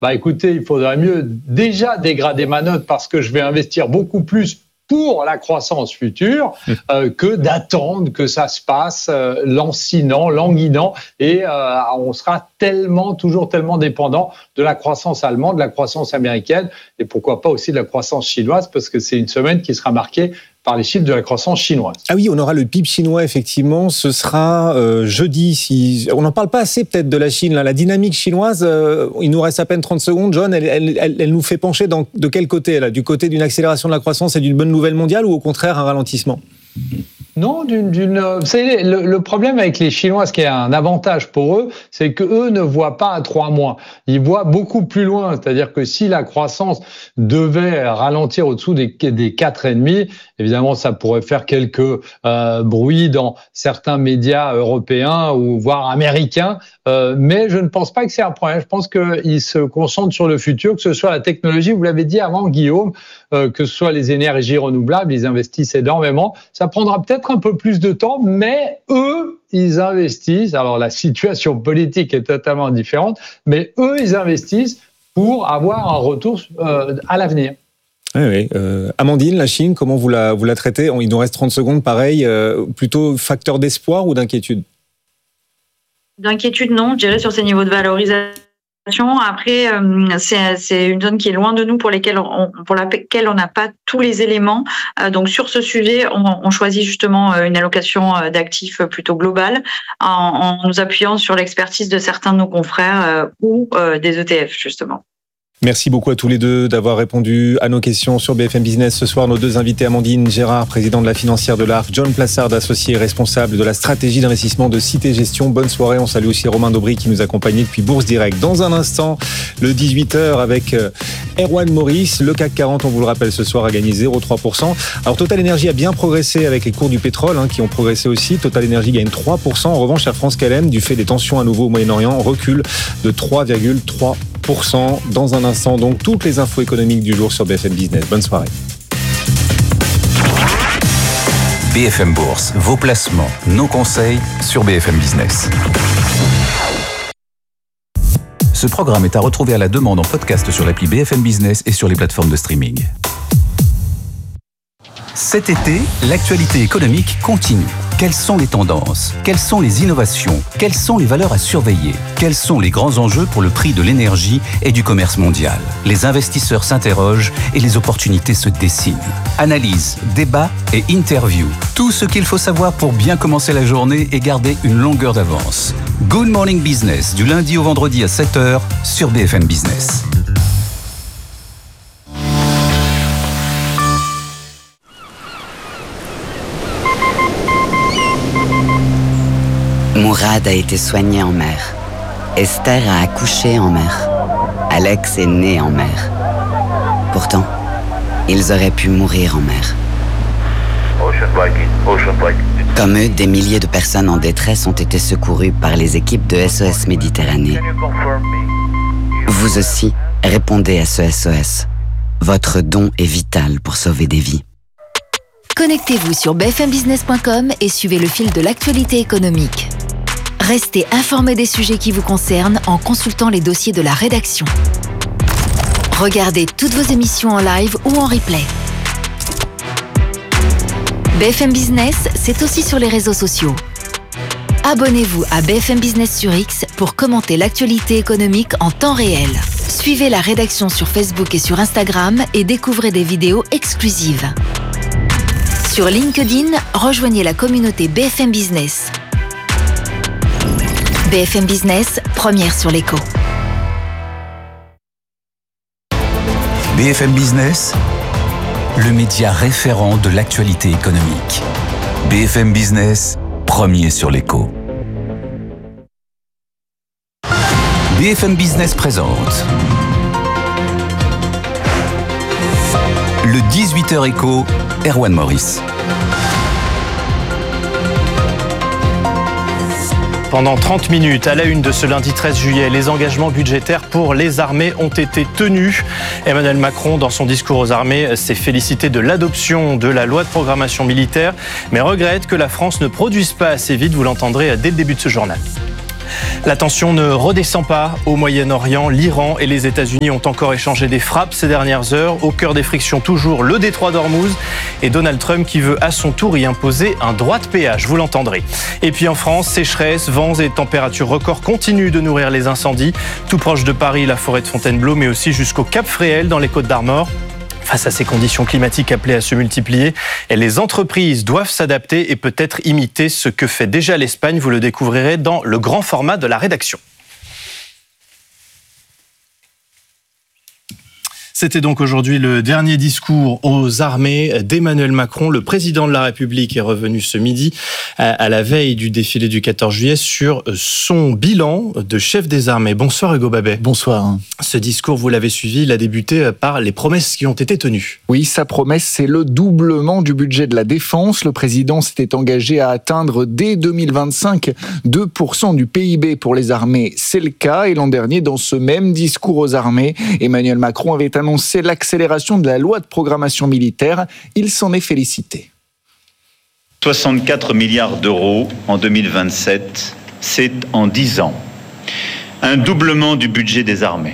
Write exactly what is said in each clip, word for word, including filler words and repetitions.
bah écoutez, il faudrait mieux déjà dégrader ma note parce que je vais investir beaucoup plus pour la croissance future euh, que d'attendre que ça se passe euh, lancinant, languinant, et euh, on sera tellement, toujours tellement dépendant de la croissance allemande, de la croissance américaine, et pourquoi pas aussi de la croissance chinoise, parce que c'est une semaine qui sera marquée par les chiffres de la croissance chinoise. Ah oui, on aura le P I B chinois, effectivement, ce sera euh, jeudi. Si... On n'en parle pas assez peut-être de la Chine, là. La dynamique chinoise, euh, il nous reste à peine trente secondes, John, elle, elle, elle, elle nous fait pencher dans, de quel côté là? Du côté d'une accélération de la croissance et d'une bonne nouvelle mondiale, ou au contraire un ralentissement? Non, d'une, d'une, vous savez, le, le problème avec les Chinois, ce qui est un avantage pour eux, c'est que eux ne voient pas à trois mois. Ils voient beaucoup plus loin. C'est-à-dire que si la croissance devait ralentir au-dessous des, des quatre virgule cinq, évidemment, ça pourrait faire quelques euh, bruits dans certains médias européens ou voire américains. Euh, mais je ne pense pas que c'est un problème. Je pense qu'ils se concentrent sur le futur, que ce soit la technologie, vous l'avez dit avant, Guillaume, euh, que ce soit les énergies renouvelables, ils investissent énormément. Ça prendra peut-être un peu plus de temps, mais eux, ils investissent. Alors, la situation politique est totalement différente, mais eux, ils investissent pour avoir un retour euh, à l'avenir. Oui, oui. Euh, Amandine, la Chine, comment vous la, vous la traitez? Il nous reste trente secondes, pareil, euh, plutôt facteur d'espoir ou d'inquiétude? D'inquiétude, non, je dirais sur ces niveaux de valorisation. Après, euh, c'est, c'est une zone qui est loin de nous, pour, lesquelles on, pour laquelle on n'a pas tous les éléments. Euh, donc, sur ce sujet, on, on choisit justement une allocation d'actifs plutôt globale en, en nous appuyant sur l'expertise de certains de nos confrères euh, ou euh, des E T F, justement. Merci beaucoup à tous les deux d'avoir répondu à nos questions sur B F M Business. Ce soir, nos deux invités, Amandine Gérard, président de la financière de l'A R F, John Plassard, associé et responsable de la stratégie d'investissement de Cité Gestion. Bonne soirée. On salue aussi Romain Daubry qui nous accompagnait depuis Bourse Direct. Dans un instant, le dix-huit heures avec Erwan Maurice. Le C A C quarante, on vous le rappelle, ce soir a gagné zéro virgule trois pour cent. Alors Total Energy a bien progressé avec les cours du pétrole hein, qui ont progressé aussi. Total Energy gagne trois pour cent. En revanche, Air France K L M, du fait des tensions à nouveau au Moyen-Orient, recule de trois virgule trois pour cent. Dans un instant, donc, toutes les infos économiques du jour sur B F M Business. Bonne soirée. B F M Bourse, vos placements, nos conseils sur B F M Business. Ce programme est à retrouver à la demande en podcast sur l'appli B F M Business et sur les plateformes de streaming. Cet été, l'actualité économique continue. Quelles sont les tendances? Quelles sont les innovations? Quelles sont les valeurs à surveiller? Quels sont les grands enjeux pour le prix de l'énergie et du commerce mondial? Les investisseurs s'interrogent et les opportunités se dessinent. Analyse, débat et interview. Tout ce qu'il faut savoir pour bien commencer la journée et garder une longueur d'avance. Good Morning Business, du lundi au vendredi à sept heures sur B F M Business. Mourad a été soigné en mer. Esther a accouché en mer. Alex est né en mer. Pourtant, ils auraient pu mourir en mer. Comme eux, des milliers de personnes en détresse ont été secourues par les équipes de S O S Méditerranée. Vous aussi, répondez à ce S O S. Votre don est vital pour sauver des vies. Connectez-vous sur b f m business point com et suivez le fil de l'actualité économique. Restez informés des sujets qui vous concernent en consultant les dossiers de la rédaction. Regardez toutes vos émissions en live ou en replay. B F M Business, c'est aussi sur les réseaux sociaux. Abonnez-vous à B F M Business sur X pour commenter l'actualité économique en temps réel. Suivez la rédaction sur Facebook et sur Instagram et découvrez des vidéos exclusives. Sur LinkedIn, rejoignez la communauté B F M Business. B F M Business, première sur l'écho. B F M Business, le média référent de l'actualité économique. B F M Business, premier sur l'écho. B F M Business présente le dix-huit heures écho, Erwan Maurice. Pendant trente minutes, à la une de ce lundi treize juillet, les engagements budgétaires pour les armées ont été tenus. Emmanuel Macron, dans son discours aux armées, s'est félicité de l'adoption de la loi de programmation militaire, mais regrette que la France ne produise pas assez vite, vous l'entendrez dès le début de ce journal. La tension ne redescend pas au Moyen-Orient. L'Iran et les États-Unis ont encore échangé des frappes ces dernières heures. Au cœur des frictions, toujours le détroit d'Ormuz et Donald Trump qui veut à son tour y imposer un droit de péage. Vous l'entendrez. Et puis en France, sécheresse, vents et températures records continuent de nourrir les incendies. Tout proche de Paris, la forêt de Fontainebleau, mais aussi jusqu'au Cap Fréhel dans les Côtes-d'Armor. Face à ces conditions climatiques appelées à se multiplier, les entreprises doivent s'adapter et peut-être imiter ce que fait déjà l'Espagne. Vous le découvrirez dans le grand format de la rédaction. C'était donc aujourd'hui le dernier discours aux armées d'Emmanuel Macron. Le président de la République est revenu ce midi à la veille du défilé du quatorze juillet sur son bilan de chef des armées. Bonsoir Hugo Babet. Bonsoir. Ce discours, vous l'avez suivi, il a débuté par les promesses qui ont été tenues. Oui, sa promesse, c'est le doublement du budget de la défense. Le président s'était engagé à atteindre dès deux mille vingt-cinq deux pour cent du P I B pour les armées. C'est le cas. Et l'an dernier, dans ce même discours aux armées, Emmanuel Macron avait annoncé annoncé l'accélération de la loi de programmation militaire. Il s'en est félicité. soixante-quatre milliards d'euros en deux mille vingt-sept, c'est en dix ans. Un doublement du budget des armées.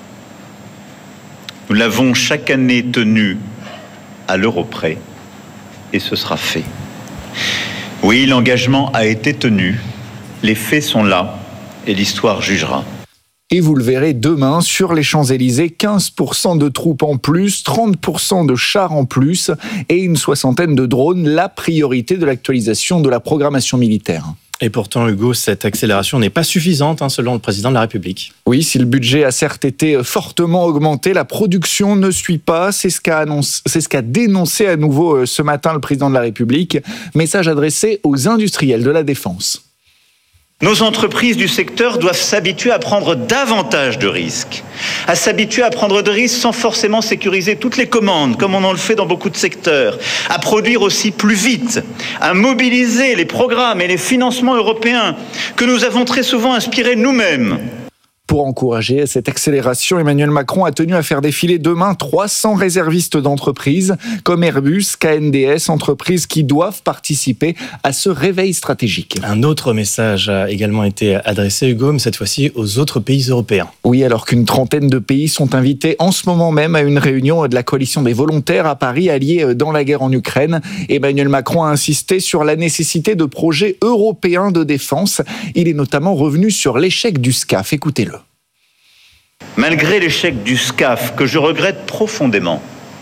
Nous l'avons chaque année tenu à l'euro près et ce sera fait. Oui, l'engagement a été tenu, les faits sont là et l'histoire jugera. Et vous le verrez demain sur les Champs-Élysées, quinze pour cent de troupes en plus, trente pour cent de chars en plus et une soixantaine de drones, la priorité de l'actualisation de la programmation militaire. Et pourtant, Hugo, cette accélération n'est pas suffisante, hein, selon le président de la République. Oui, si le budget a certes été fortement augmenté, la production ne suit pas. C'est ce qu'a annoncé, c'est ce qu'a dénoncé à nouveau ce matin le président de la République. Message adressé aux industriels de la défense. Nos entreprises du secteur doivent s'habituer à prendre davantage de risques, à s'habituer à prendre de risques sans forcément sécuriser toutes les commandes, comme on en le fait dans beaucoup de secteurs, à produire aussi plus vite, à mobiliser les programmes et les financements européens que nous avons très souvent inspirés nous-mêmes. Pour encourager cette accélération, Emmanuel Macron a tenu à faire défiler demain trois cents réservistes d'entreprises comme Airbus, K N D S, entreprises qui doivent participer à ce réveil stratégique. Un autre message a également été adressé, Hugo, mais cette fois-ci aux autres pays européens. Oui, alors qu'une trentaine de pays sont invités en ce moment même à une réunion de la coalition des volontaires à Paris, alliés dans la guerre en Ukraine. Emmanuel Macron a insisté sur la nécessité de projets européens de défense. Il est notamment revenu sur l'échec du SCAF. Écoutez-le. Malgré l'échec du SCAF, que je regrette profondément,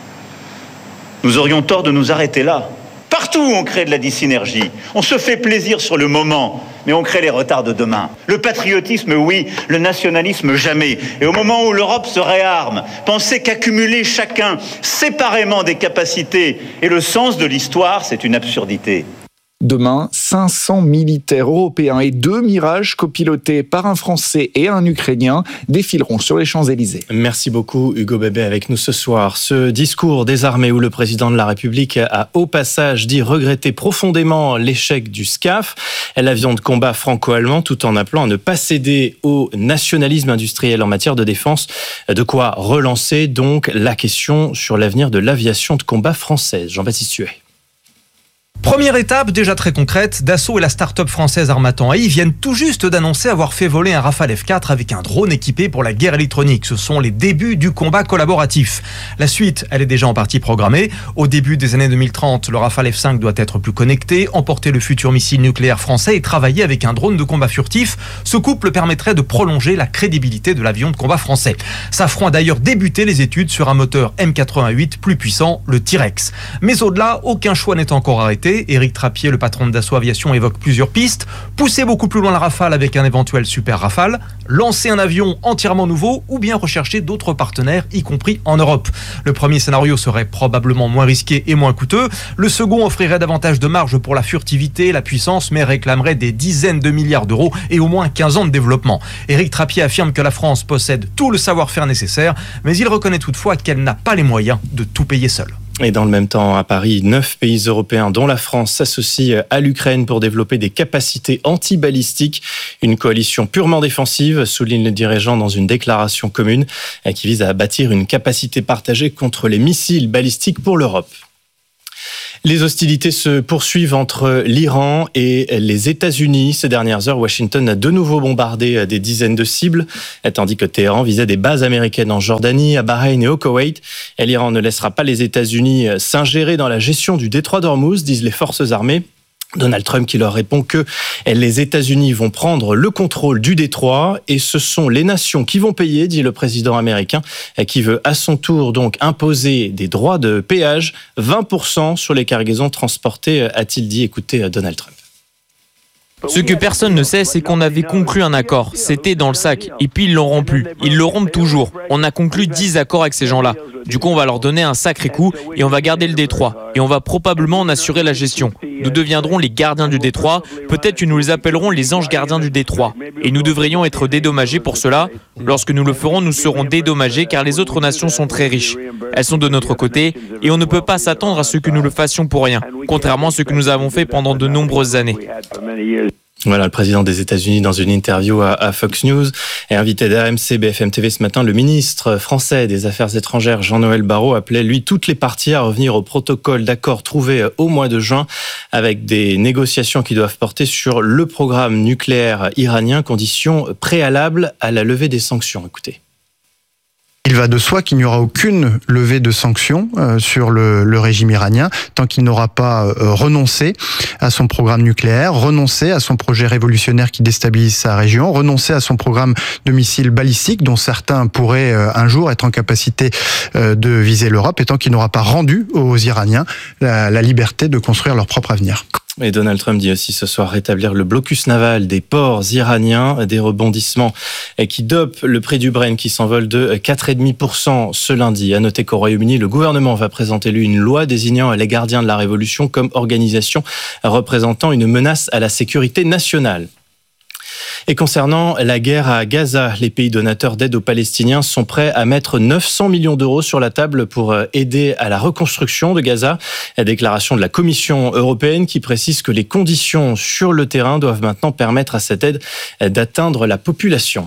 nous aurions tort de nous arrêter là. Partout on crée de la dysynergie, on se fait plaisir sur le moment, mais on crée les retards de demain. Le patriotisme, oui, le nationalisme, jamais. Et au moment où l'Europe se réarme, penser qu'accumuler chacun séparément des capacités et le sens de l'histoire, c'est une absurdité. Demain, cinq cents militaires européens et deux Mirage copilotés par un Français et un Ukrainien défileront sur les Champs-Élysées. Merci beaucoup Hugo Babet avec nous ce soir. Ce discours des armées où le président de la République a au passage dit regretter profondément l'échec du SCAF, l'avion de combat franco-allemand, tout en appelant à ne pas céder au nationalisme industriel en matière de défense. De quoi relancer donc la question sur l'avenir de l'aviation de combat française. Jean-Baptiste Huet. Première étape, déjà très concrète, Dassault et la start-up française Harmattan A I viennent tout juste d'annoncer avoir fait voler un Rafale F quatre avec un drone équipé pour la guerre électronique. Ce sont les débuts du combat collaboratif. La suite, elle est déjà en partie programmée. Au début des années deux mille trente, le Rafale F cinq doit être plus connecté, emporter le futur missile nucléaire français et travailler avec un drone de combat furtif. Ce couple permettrait de prolonger la crédibilité de l'avion de combat français. Safran a d'ailleurs débuté les études sur un moteur M quatre-vingt-huit plus puissant, le T-Rex. Mais au-delà, aucun choix n'est encore arrêté. Éric Trappier, le patron de Dassault Aviation, évoque plusieurs pistes. Pousser beaucoup plus loin la Rafale avec un éventuel Super Rafale, lancer un avion entièrement nouveau ou bien rechercher d'autres partenaires, y compris en Europe. Le premier scénario serait probablement moins risqué et moins coûteux. Le second offrirait davantage de marge pour la furtivité, la puissance, mais réclamerait des dizaines de milliards d'euros et au moins quinze ans de développement. Éric Trappier affirme que la France possède tout le savoir-faire nécessaire, mais il reconnaît toutefois qu'elle n'a pas les moyens de tout payer seule. Et dans le même temps, à Paris, neuf pays européens, dont la France, s'associent à l'Ukraine pour développer des capacités antibalistiques. Une coalition purement défensive, souligne le dirigeant dans une déclaration commune qui vise à bâtir une capacité partagée contre les missiles balistiques pour l'Europe. Les hostilités se poursuivent entre l'Iran et les États-Unis. Ces dernières heures, Washington a de nouveau bombardé des dizaines de cibles, tandis que Téhéran visait des bases américaines en Jordanie, à Bahreïn et au Koweït. Et l'Iran ne laissera pas les États-Unis s'ingérer dans la gestion du détroit d'Ormuz, disent les forces armées. Donald Trump qui leur répond que les États-Unis vont prendre le contrôle du détroit et ce sont les nations qui vont payer, dit le président américain, qui veut à son tour donc imposer des droits de péage, vingt pour cent sur les cargaisons transportées, a-t-il dit. Écoutez Donald Trump. Ce que personne ne sait, c'est qu'on avait conclu un accord. C'était dans le sac. Et puis ils l'ont rompu. Ils le rompent toujours. On a conclu dix accords avec ces gens-là. Du coup, on va leur donner un sacré coup et on va garder le détroit. Et on va probablement en assurer la gestion. Nous deviendrons les gardiens du détroit. Peut-être que nous les appellerons les anges gardiens du détroit. Et nous devrions être dédommagés pour cela. Lorsque nous le ferons, nous serons dédommagés car les autres nations sont très riches. Elles sont de notre côté et on ne peut pas s'attendre à ce que nous le fassions pour rien, contrairement à ce que nous avons fait pendant de nombreuses années. Voilà, le président des États-Unis dans une interview à, à Fox News et invité d'A M C B F M T V ce matin. Le ministre français des Affaires étrangères, Jean-Noël Barrot, appelait lui toutes les parties à revenir au protocole d'accord trouvé au mois de juin avec des négociations qui doivent porter sur le programme nucléaire iranien, condition préalable à la levée des sanctions. Écoutez. Il va de soi qu'il n'y aura aucune levée de sanctions euh, sur le, le régime iranien tant qu'il n'aura pas euh, renoncé à son programme nucléaire, renoncé à son projet révolutionnaire qui déstabilise sa région, renoncé à son programme de missiles balistiques dont certains pourraient euh, un jour être en capacité euh, de viser l'Europe, et tant qu'il n'aura pas rendu aux Iraniens la, la liberté de construire leur propre avenir. Et Donald Trump dit aussi ce soir rétablir le blocus naval des ports iraniens, des rebondissements qui dopent le prix du Brent qui s'envole de quatre virgule cinq pour cent ce lundi. À noter qu'au Royaume-Uni, le gouvernement va présenter lui une loi désignant les gardiens de la Révolution comme organisation représentant une menace à la sécurité nationale. Et concernant la guerre à Gaza, les pays donateurs d'aide aux Palestiniens sont prêts à mettre neuf cents millions d'euros sur la table pour aider à la reconstruction de Gaza. La déclaration de la Commission européenne qui précise que les conditions sur le terrain doivent maintenant permettre à cette aide d'atteindre la population.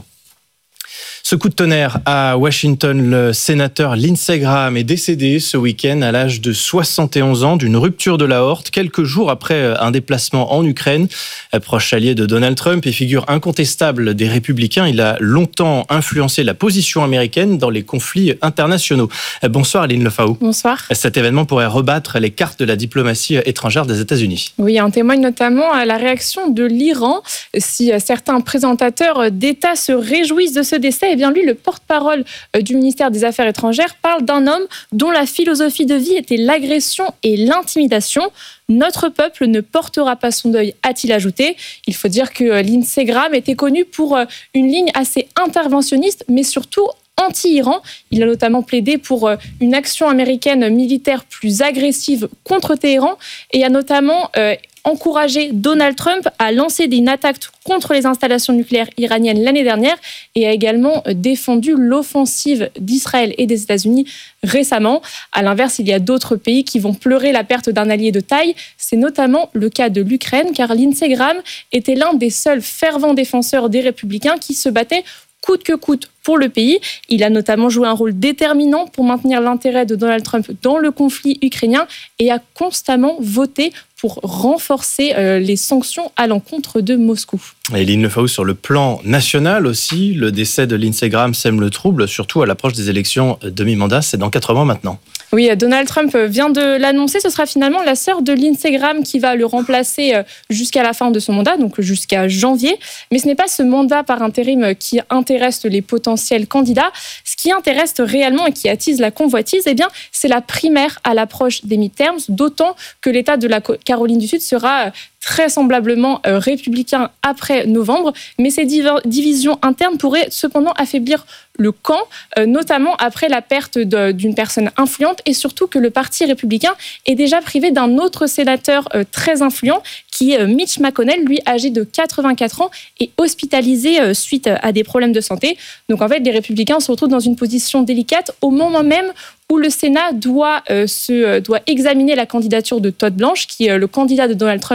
Ce coup de tonnerre à Washington, le sénateur Lindsey Graham est décédé ce week-end à l'âge de soixante et onze ans d'une rupture de l'aorte, quelques jours après un déplacement en Ukraine. Proche allié de Donald Trump et figure incontestable des Républicains, il a longtemps influencé la position américaine dans les conflits internationaux. Bonsoir Aline Lefaou. Bonsoir. Cet événement pourrait rebattre les cartes de la diplomatie étrangère des États-Unis. Oui, en témoigne notamment la réaction de l'Iran. Si certains présentateurs d'État se réjouissent de ce décès, eh bien lui, le porte-parole du ministère des Affaires étrangères, parle d'un homme dont la philosophie de vie était l'agression et l'intimidation. Notre peuple ne portera pas son deuil, a-t-il ajouté. Il faut dire que Lindsey Graham était connu pour une ligne assez interventionniste, mais surtout anti-Iran. Il a notamment plaidé pour une action américaine militaire plus agressive contre Téhéran et a notamment euh, encouragé Donald Trump à lancer une attaque contre les installations nucléaires iraniennes l'année dernière et a également défendu l'offensive d'Israël et des États-Unis récemment. À l'inverse, il y a d'autres pays qui vont pleurer la perte d'un allié de taille. C'est notamment le cas de l'Ukraine, car Lindsey Graham était l'un des seuls fervents défenseurs des républicains qui se battaient coûte que coûte pour le pays. Il a notamment joué un rôle déterminant pour maintenir l'intérêt de Donald Trump dans le conflit ukrainien et a constamment voté pour renforcer euh, les sanctions à l'encontre de Moscou. Et Lynn Lefaou, sur le plan national aussi, le décès de Lindsey Graham sème le trouble, surtout à l'approche des élections demi-mandat, c'est dans quatre mois maintenant. Oui, Donald Trump vient de l'annoncer, ce sera finalement la sœur de Lindsey Graham qui va le remplacer jusqu'à la fin de son mandat, donc jusqu'à janvier. Mais ce n'est pas ce mandat par intérim qui intéresse les potentiels candidats. Ce qui intéresse réellement et qui attise la convoitise, eh bien, c'est la primaire à l'approche des midterms, d'autant que l'État de la Caroline du Sud sera très semblablement euh, républicain après novembre, mais ces div- divisions internes pourraient cependant affaiblir le camp, euh, notamment après la perte de, d'une personne influente et surtout que le Parti républicain est déjà privé d'un autre sénateur euh, très influent qui est euh, Mitch McConnell, lui âgé de quatre-vingt-quatre ans et hospitalisé euh, suite à des problèmes de santé. Donc en fait, les républicains se retrouvent dans une position délicate au moment même où le Sénat doit, euh, se, euh, doit examiner la candidature de Todd Blanche, qui est euh, le candidat de Donald Trump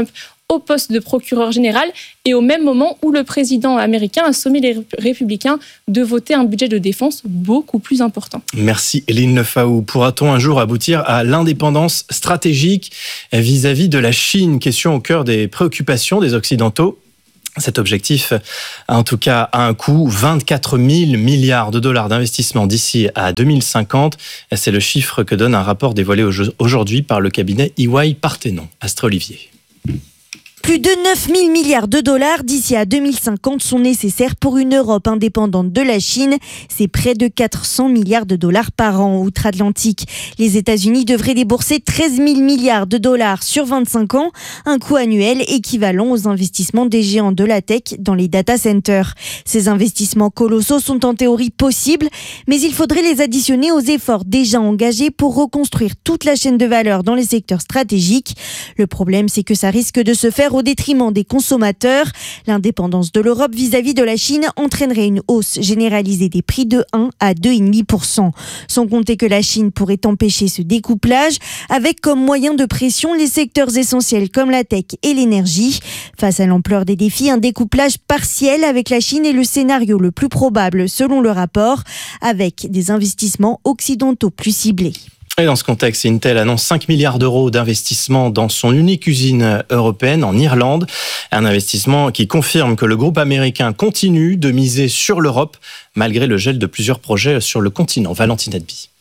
au poste de procureur général et au même moment où le président américain a sommé les républicains de voter un budget de défense beaucoup plus important. Merci Hélène Lefaou. Pourra-t-on un jour aboutir à l'indépendance stratégique vis-à-vis de la Chine? Question au cœur des préoccupations des Occidentaux. Cet objectif, en tout cas, a un coût, vingt-quatre mille milliards de dollars d'investissement d'ici à deux mille cinquante. C'est le chiffre que donne un rapport dévoilé aujourd'hui par le cabinet E Y Parthenon. Astrid Olivier. Plus de neuf mille milliards de dollars d'ici à deux mille cinquante sont nécessaires pour une Europe indépendante de la Chine. C'est près de quatre cents milliards de dollars par an outre-Atlantique. Les États-Unis devraient débourser treize mille milliards de dollars sur vingt-cinq ans, un coût annuel équivalent aux investissements des géants de la tech dans les data centers. Ces investissements colossaux sont en théorie possibles, mais il faudrait les additionner aux efforts déjà engagés pour reconstruire toute la chaîne de valeur dans les secteurs stratégiques. Le problème, c'est que ça risque de se faire au détriment des consommateurs. L'indépendance de l'Europe vis-à-vis de la Chine entraînerait une hausse généralisée des prix de un à deux virgule cinq pour cent. Sans compter que la Chine pourrait empêcher ce découplage avec comme moyen de pression les secteurs essentiels comme la tech et l'énergie. Face à l'ampleur des défis, un découplage partiel avec la Chine est le scénario le plus probable selon le rapport, avec des investissements occidentaux plus ciblés. Et dans ce contexte, Intel annonce cinq milliards d'euros d'investissement dans son unique usine européenne en Irlande. Un investissement qui confirme que le groupe américain continue de miser sur l'Europe malgré le gel de plusieurs projets sur le continent. Valentine Adby.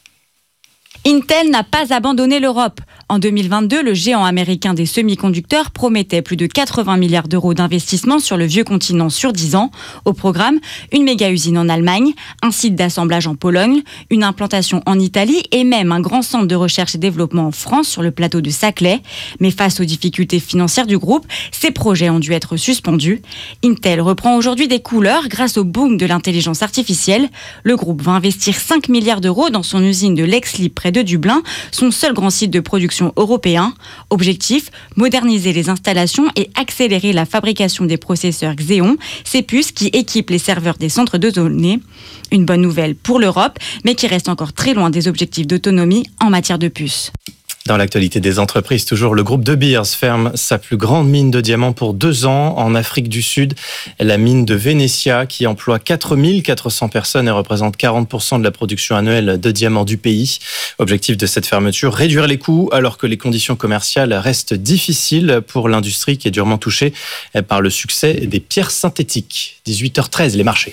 Intel n'a pas abandonné l'Europe. En deux mille vingt-deux, le géant américain des semi-conducteurs promettait plus de quatre-vingts milliards d'euros d'investissement sur le vieux continent sur dix ans. Au programme, une méga-usine en Allemagne, un site d'assemblage en Pologne, une implantation en Italie et même un grand centre de recherche et développement en France sur le plateau de Saclay. Mais face aux difficultés financières du groupe, ces projets ont dû être suspendus. Intel reprend aujourd'hui des couleurs grâce au boom de l'intelligence artificielle. Le groupe va investir cinq milliards d'euros dans son usine de Lexley près de Dublin, son seul grand site de production européen. Objectif, moderniser les installations et accélérer la fabrication des processeurs Xeon, ces puces qui équipent les serveurs des centres de données. Une bonne nouvelle pour l'Europe, mais qui reste encore très loin des objectifs d'autonomie en matière de puces. Dans l'actualité des entreprises, toujours, le groupe De Beers ferme sa plus grande mine de diamants pour deux ans en Afrique du Sud. La mine de Venetia, qui emploie quatre mille quatre cents personnes et représente quarante pour cent de la production annuelle de diamants du pays. Objectif de cette fermeture, réduire les coûts alors que les conditions commerciales restent difficiles pour l'industrie qui est durement touchée par le succès des pierres synthétiques. dix-huit heures treize, les marchés.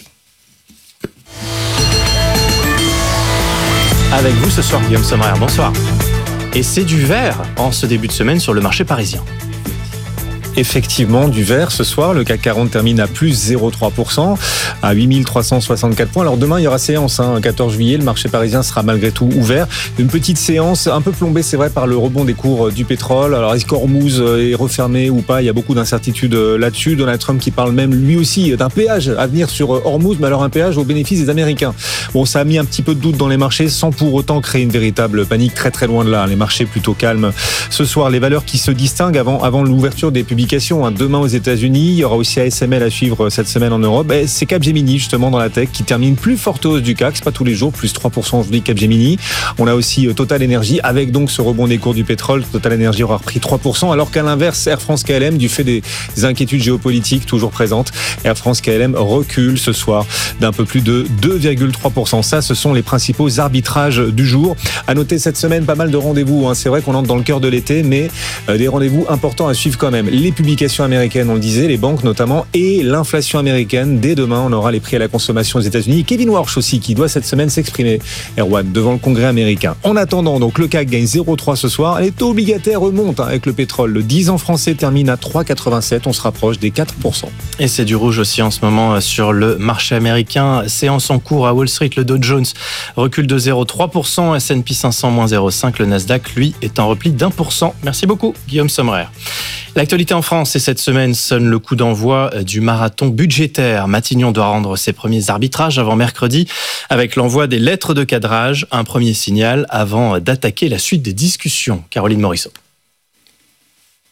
Avec vous ce soir, Guillaume Sommerer, bonsoir. Et c'est du vert en ce début de semaine sur le marché parisien. Effectivement, du vert ce soir. Le C A C quarante termine à plus zéro virgule trois pour cent, à huit mille trois cent soixante-quatre points. Alors demain, il y aura séance, hein, quatorze juillet. Le marché parisien sera malgré tout ouvert. Une petite séance un peu plombée, c'est vrai, par le rebond des cours du pétrole. Alors, est-ce qu'Ormuz est refermé ou pas? Il y a beaucoup d'incertitudes là-dessus. Donald Trump qui parle même, lui aussi, d'un péage à venir sur Ormuz, mais alors un péage au bénéfice des Américains. Bon, ça a mis un petit peu de doute dans les marchés, sans pour autant créer une véritable panique, très très loin de là. Les marchés plutôt calmes. Ce soir, les valeurs qui se distinguent avant, avant l'ouverture des publications. Demain aux États-Unis, il y aura aussi A S M L à suivre cette semaine en Europe. Et c'est Capgemini justement dans la tech qui termine plus forte hausse du C A C, c'est pas tous les jours, plus trois pour cent aujourd'hui Capgemini. On a aussi Total Energy avec donc ce rebond des cours du pétrole. Total Energy aura repris trois pour cent, alors qu'à l'inverse, Air France K L M, du fait des inquiétudes géopolitiques toujours présentes, Air France K L M recule ce soir d'un peu plus de deux virgule trois pour cent. Ça, ce sont les principaux arbitrages du jour. À noter cette semaine, pas mal de rendez-vous. Hein. C'est vrai qu'on entre dans le cœur de l'été, mais euh, des rendez-vous importants à suivre quand même. Les publications américaines, on le disait, les banques notamment, et l'inflation américaine. Dès demain, on aura les prix à la consommation aux États-Unis. Kevin Warsh aussi, qui doit cette semaine s'exprimer, Erwan, devant le Congrès américain. En attendant, donc le C A C gagne zéro virgule trois ce soir. Les taux obligataires remontent hein, avec le pétrole. Le dix ans français termine à trois virgule quatre-vingt-sept. On se rapproche des quatre pour cent. Et c'est du rouge aussi en ce moment sur le marché américain. Séance en cours à Wall Street. Le Dow Jones recule de zéro virgule trois pour cent. S and P cinq cents moins zéro virgule cinq. Le Nasdaq, lui, est en repli d'un pour cent. Merci beaucoup, Guillaume Sommerer. L'actualité en France, et cette semaine sonne le coup d'envoi du marathon budgétaire. Matignon doit rendre ses premiers arbitrages avant mercredi avec l'envoi des lettres de cadrage, un premier signal avant d'attaquer la suite des discussions. Caroline Morisseau.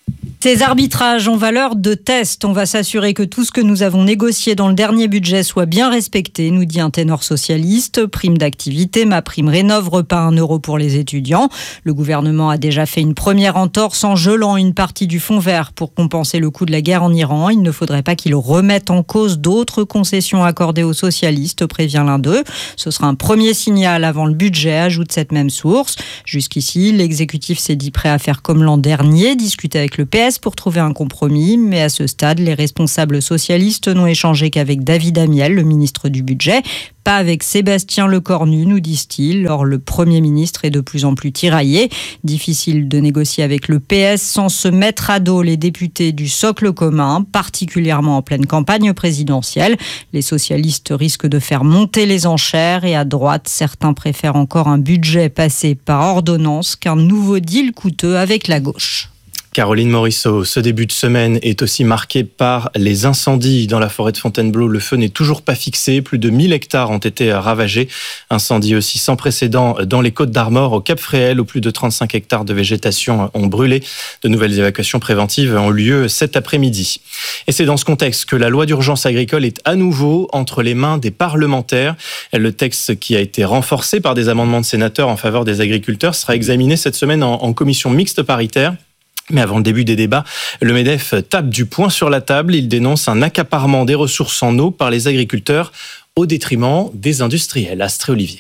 Ces arbitrages ont valeur de test. On va s'assurer que tout ce que nous avons négocié dans le dernier budget soit bien respecté, nous dit un ténor socialiste. Prime d'activité, ma prime rénov, repas un euro pour les étudiants. Le gouvernement a déjà fait une première entorse en gelant une partie du fonds vert pour compenser le coût de la guerre en Iran. Il ne faudrait pas qu'il remette en cause d'autres concessions accordées aux socialistes, prévient l'un d'eux. Ce sera un premier signal avant le budget, ajoute cette même source. Jusqu'ici, l'exécutif s'est dit prêt à faire comme l'an dernier, discuter avec le P S pour trouver un compromis, mais à ce stade, les responsables socialistes n'ont échangé qu'avec David Amiel, le ministre du Budget, pas avec Sébastien Lecornu, nous disent-ils. Or, le Premier ministre est de plus en plus tiraillé. Difficile de négocier avec le P S sans se mettre à dos les députés du socle commun, particulièrement en pleine campagne présidentielle. Les socialistes risquent de faire monter les enchères et à droite, certains préfèrent encore un budget passé par ordonnance qu'un nouveau deal coûteux avec la gauche. Caroline Morisseau, ce début de semaine est aussi marqué par les incendies dans la forêt de Fontainebleau. Le feu n'est toujours pas fixé. Plus de mille hectares ont été ravagés. Incendie aussi sans précédent dans les Côtes d'Armor, au Cap Fréhel, où plus de trente-cinq hectares de végétation ont brûlé. De nouvelles évacuations préventives ont lieu cet après-midi. Et c'est dans ce contexte que la loi d'urgence agricole est à nouveau entre les mains des parlementaires. Le texte, qui a été renforcé par des amendements de sénateurs en faveur des agriculteurs, sera examiné cette semaine en, en commission mixte paritaire. Mais avant le début des débats, le MEDEF tape du poing sur la table. Il dénonce un accaparement des ressources en eau par les agriculteurs au détriment des industriels. Astrée Olivier.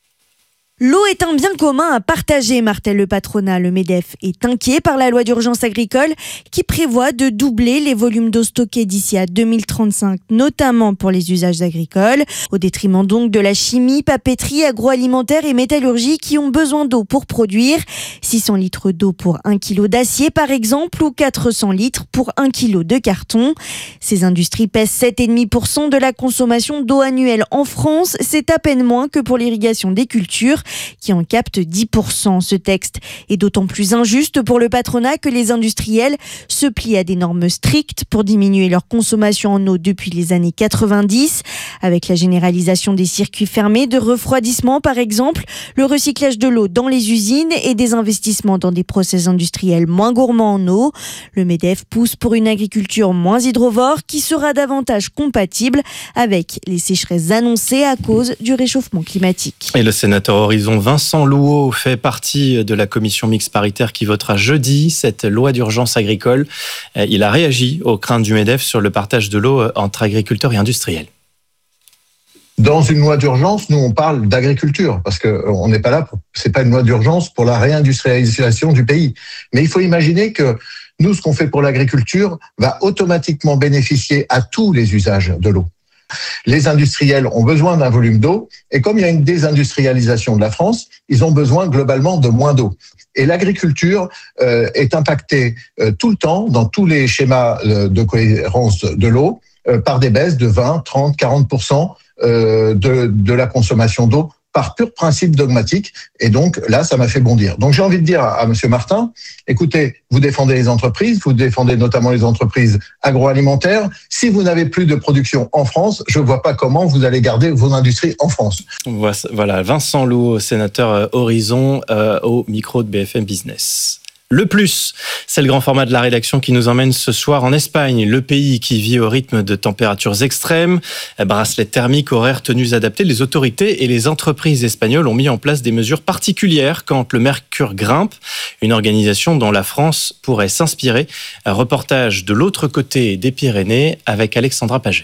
L'eau est un bien commun à partager, martèle le patronat. Le MEDEF est inquiet par la loi d'urgence agricole qui prévoit de doubler les volumes d'eau stockés d'ici à deux mille trente-cinq, notamment pour les usages agricoles, au détriment donc de la chimie, papeterie, agroalimentaire et métallurgie qui ont besoin d'eau pour produire. six cents litres d'eau pour un kilo d'acier par exemple, ou quatre cents litres pour un kilo de carton. Ces industries pèsent sept virgule cinq pour cent de la consommation d'eau annuelle en France. C'est à peine moins que pour l'irrigation des cultures, qui en capte dix pour cent. Ce texte est d'autant plus injuste pour le patronat que les industriels se plient à des normes strictes pour diminuer leur consommation en eau depuis les années quatre-vingt-dix, avec la généralisation des circuits fermés de refroidissement par exemple, le recyclage de l'eau dans les usines et des investissements dans des process industriels moins gourmands en eau. Le MEDEF pousse pour une agriculture moins hydrovore qui sera davantage compatible avec les sécheresses annoncées à cause du réchauffement climatique. Et le sénateur Horizon Vincent Louot fait partie de la commission mixte paritaire qui votera jeudi cette loi d'urgence agricole. Il a réagi aux craintes du MEDEF sur le partage de l'eau entre agriculteurs et industriels. Dans une loi d'urgence, nous on parle d'agriculture parce que on n'est pas là pour, c'est pas une loi d'urgence pour la réindustrialisation du pays. Mais il faut imaginer que nous, ce qu'on fait pour l'agriculture va automatiquement bénéficier à tous les usages de l'eau. Les industriels ont besoin d'un volume d'eau et comme il y a une désindustrialisation de la France, ils ont besoin globalement de moins d'eau. Et l'agriculture euh, est impactée euh, tout le temps dans tous les schémas euh, de cohérence de l'eau euh, par des baisses de vingt, trente, quarante pour cent euh, de, de la consommation d'eau par pur principe dogmatique. Et donc là, ça m'a fait bondir. Donc j'ai envie de dire à, à Monsieur Martin, écoutez, vous défendez les entreprises, vous défendez notamment les entreprises agroalimentaires. Si vous n'avez plus de production en France, je ne vois pas comment vous allez garder vos industries en France. Voilà, Vincent Louot, sénateur Horizon, euh, au micro de B F M Business. Le plus, c'est le grand format de la rédaction qui nous emmène ce soir en Espagne, le pays qui vit au rythme de températures extrêmes. Bracelets thermiques, horaires, tenues adaptées, les autorités et les entreprises espagnoles ont mis en place des mesures particulières quand le mercure grimpe, une organisation dont la France pourrait s'inspirer. Un reportage de l'autre côté des Pyrénées avec Alexandra Paget.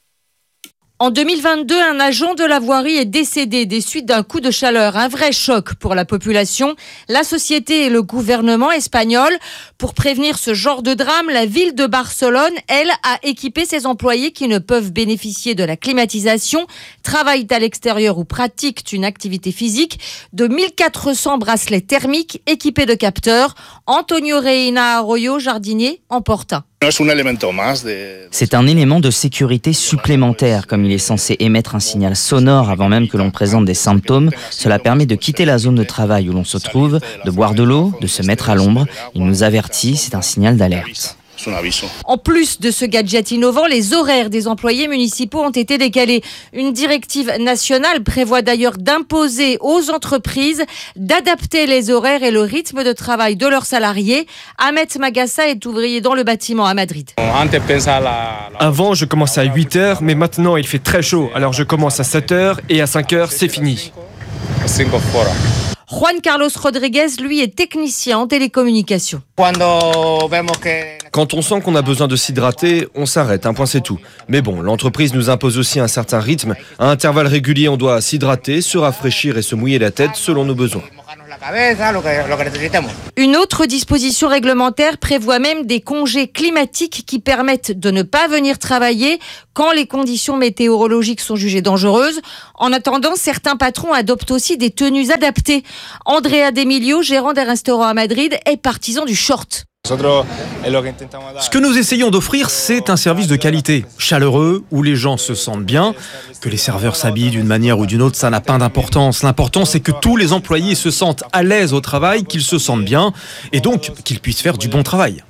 En deux mille vingt-deux, un agent de la voirie est décédé des suites d'un coup de chaleur. Un vrai choc pour la population, la société et le gouvernement espagnol. Pour prévenir ce genre de drame, la ville de Barcelone, elle, a équipé ses employés qui ne peuvent bénéficier de la climatisation, travaillent à l'extérieur ou pratiquent une activité physique, de mille quatre cents bracelets thermiques équipés de capteurs. Antonio Reina Arroyo, jardinier, en porte un. C'est un élément de sécurité supplémentaire. Comme il est censé émettre un signal sonore avant même que l'on présente des symptômes, cela permet de quitter la zone de travail où l'on se trouve, de boire de l'eau, de se mettre à l'ombre. Il nous avertit, c'est un signal d'alerte. En plus de ce gadget innovant, les horaires des employés municipaux ont été décalés. Une directive nationale prévoit d'ailleurs d'imposer aux entreprises d'adapter les horaires et le rythme de travail de leurs salariés. Ahmed Magassa est ouvrier dans le bâtiment à Madrid. Avant, je commençais à huit heures, mais maintenant il fait très chaud. Alors je commence à sept heures et à cinq heures, c'est fini. Juan Carlos Rodriguez, lui, est technicien en télécommunications. Quand on sent qu'on a besoin de s'hydrater, on s'arrête, un point c'est tout. Mais bon, l'entreprise nous impose aussi un certain rythme. À intervalles réguliers, on doit s'hydrater, se rafraîchir et se mouiller la tête selon nos besoins. Une autre disposition réglementaire prévoit même des congés climatiques qui permettent de ne pas venir travailler quand les conditions météorologiques sont jugées dangereuses. En attendant, certains patrons adoptent aussi des tenues adaptées. Andrea D'Emilio, gérant d'un restaurant à Madrid, est partisan du short. Ce que nous essayons d'offrir, c'est un service de qualité, chaleureux, où les gens se sentent bien. Que les serveurs s'habillent d'une manière ou d'une autre, ça n'a pas d'importance. L'important, c'est que tous les employés se sentent à l'aise au travail, qu'ils se sentent bien, et donc qu'ils puissent faire du bon travail.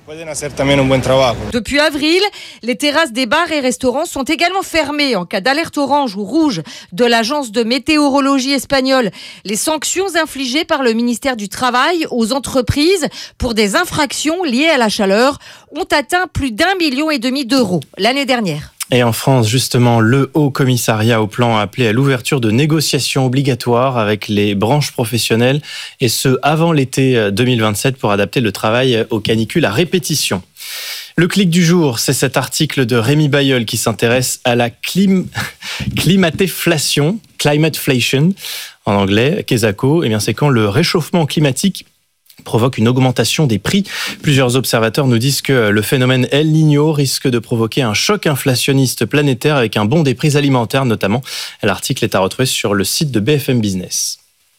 Depuis avril, les terrasses des bars et restaurants sont également fermées en cas d'alerte orange ou rouge de l'agence de météorologie espagnole. Les sanctions infligées par le ministère du Travail aux entreprises pour des infractions liées à la chaleur ont atteint plus d'un million et demi d'euros l'année dernière. Et en France, justement, le Haut Commissariat au Plan a appelé à l'ouverture de négociations obligatoires avec les branches professionnelles, et ce, avant l'été deux mille vingt-sept, pour adapter le travail aux canicules à répétition. Le clic du jour, c'est cet article de Rémi Bailleul qui s'intéresse à la clim... climatéflation, climateflation, en anglais, Quesaco. Eh bien, c'est quand le réchauffement climatique provoque une augmentation des prix. Plusieurs observateurs nous disent que le phénomène El Niño risque de provoquer un choc inflationniste planétaire avec un bond des prix alimentaires notamment. L'article est à retrouver sur le site de B F M Business.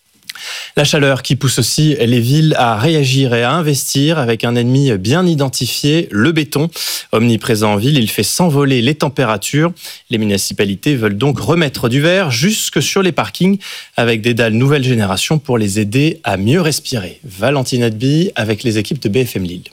La chaleur qui pousse aussi les villes à réagir et à investir avec un ennemi bien identifié, le béton. Omniprésent en ville, il fait s'envoler les températures. Les municipalités veulent donc remettre du verre jusque sur les parkings avec des dalles nouvelle génération pour les aider à mieux respirer. Valentine Adby avec les équipes de B F M Lille.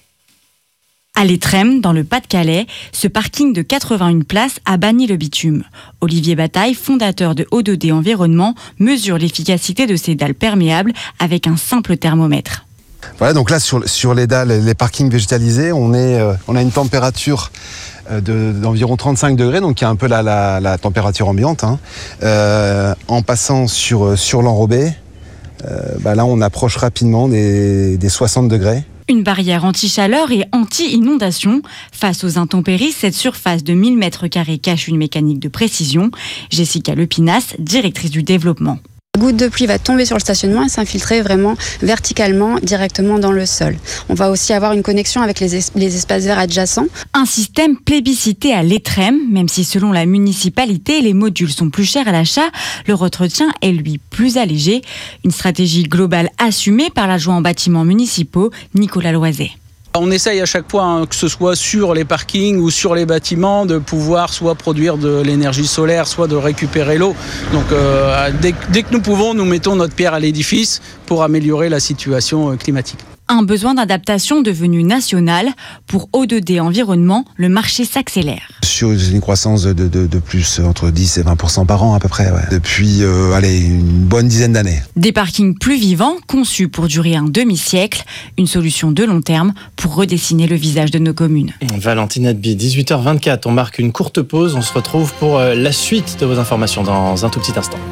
À l'Étrême, dans le Pas-de-Calais, ce parking de quatre-vingt-une places a banni le bitume. Olivier Bataille, fondateur de O deux D Environnement, mesure l'efficacité de ces dalles perméables avec un simple thermomètre. Voilà, donc là sur, sur les dalles, les parkings végétalisés, on, est, euh, on a une température de, d'environ trente-cinq degrés, donc qui est un peu la, la, la température ambiante. Hein. Euh, en passant sur, sur l'enrobé, euh, bah là on approche rapidement des, des soixante degrés. Une barrière anti-chaleur et anti-inondation. Face aux intempéries, cette surface de mille mètres carrés cache une mécanique de précision. Jessica Lepinas, directrice du développement. La goutte de pluie va tomber sur le stationnement et s'infiltrer vraiment verticalement, directement dans le sol. On va aussi avoir une connexion avec les, es- les espaces verts adjacents. Un système plébiscité à l'Étrême, même si selon la municipalité, les modules sont plus chers à l'achat, le entretien est lui plus allégé. Une stratégie globale assumée par l'adjoint en bâtiments municipaux, Nicolas Loiset. On essaye à chaque fois, hein, que ce soit sur les parkings ou sur les bâtiments, de pouvoir soit produire de l'énergie solaire, soit de récupérer l'eau. Donc euh, dès, dès que nous pouvons, nous mettons notre pierre à l'édifice pour améliorer la situation climatique. Un besoin d'adaptation devenu national. Pour O deux D Environnement, le marché s'accélère. Sur une croissance de, de, de plus entre dix et vingt pour cent par an à peu près, ouais. Depuis euh, allez, une bonne dizaine d'années. Des parkings plus vivants, conçus pour durer un demi-siècle. Une solution de long terme pour redessiner le visage de nos communes. Valentine Adby, dix-huit heures vingt-quatre, on marque une courte pause. On se retrouve pour la suite de vos informations dans un tout petit instant.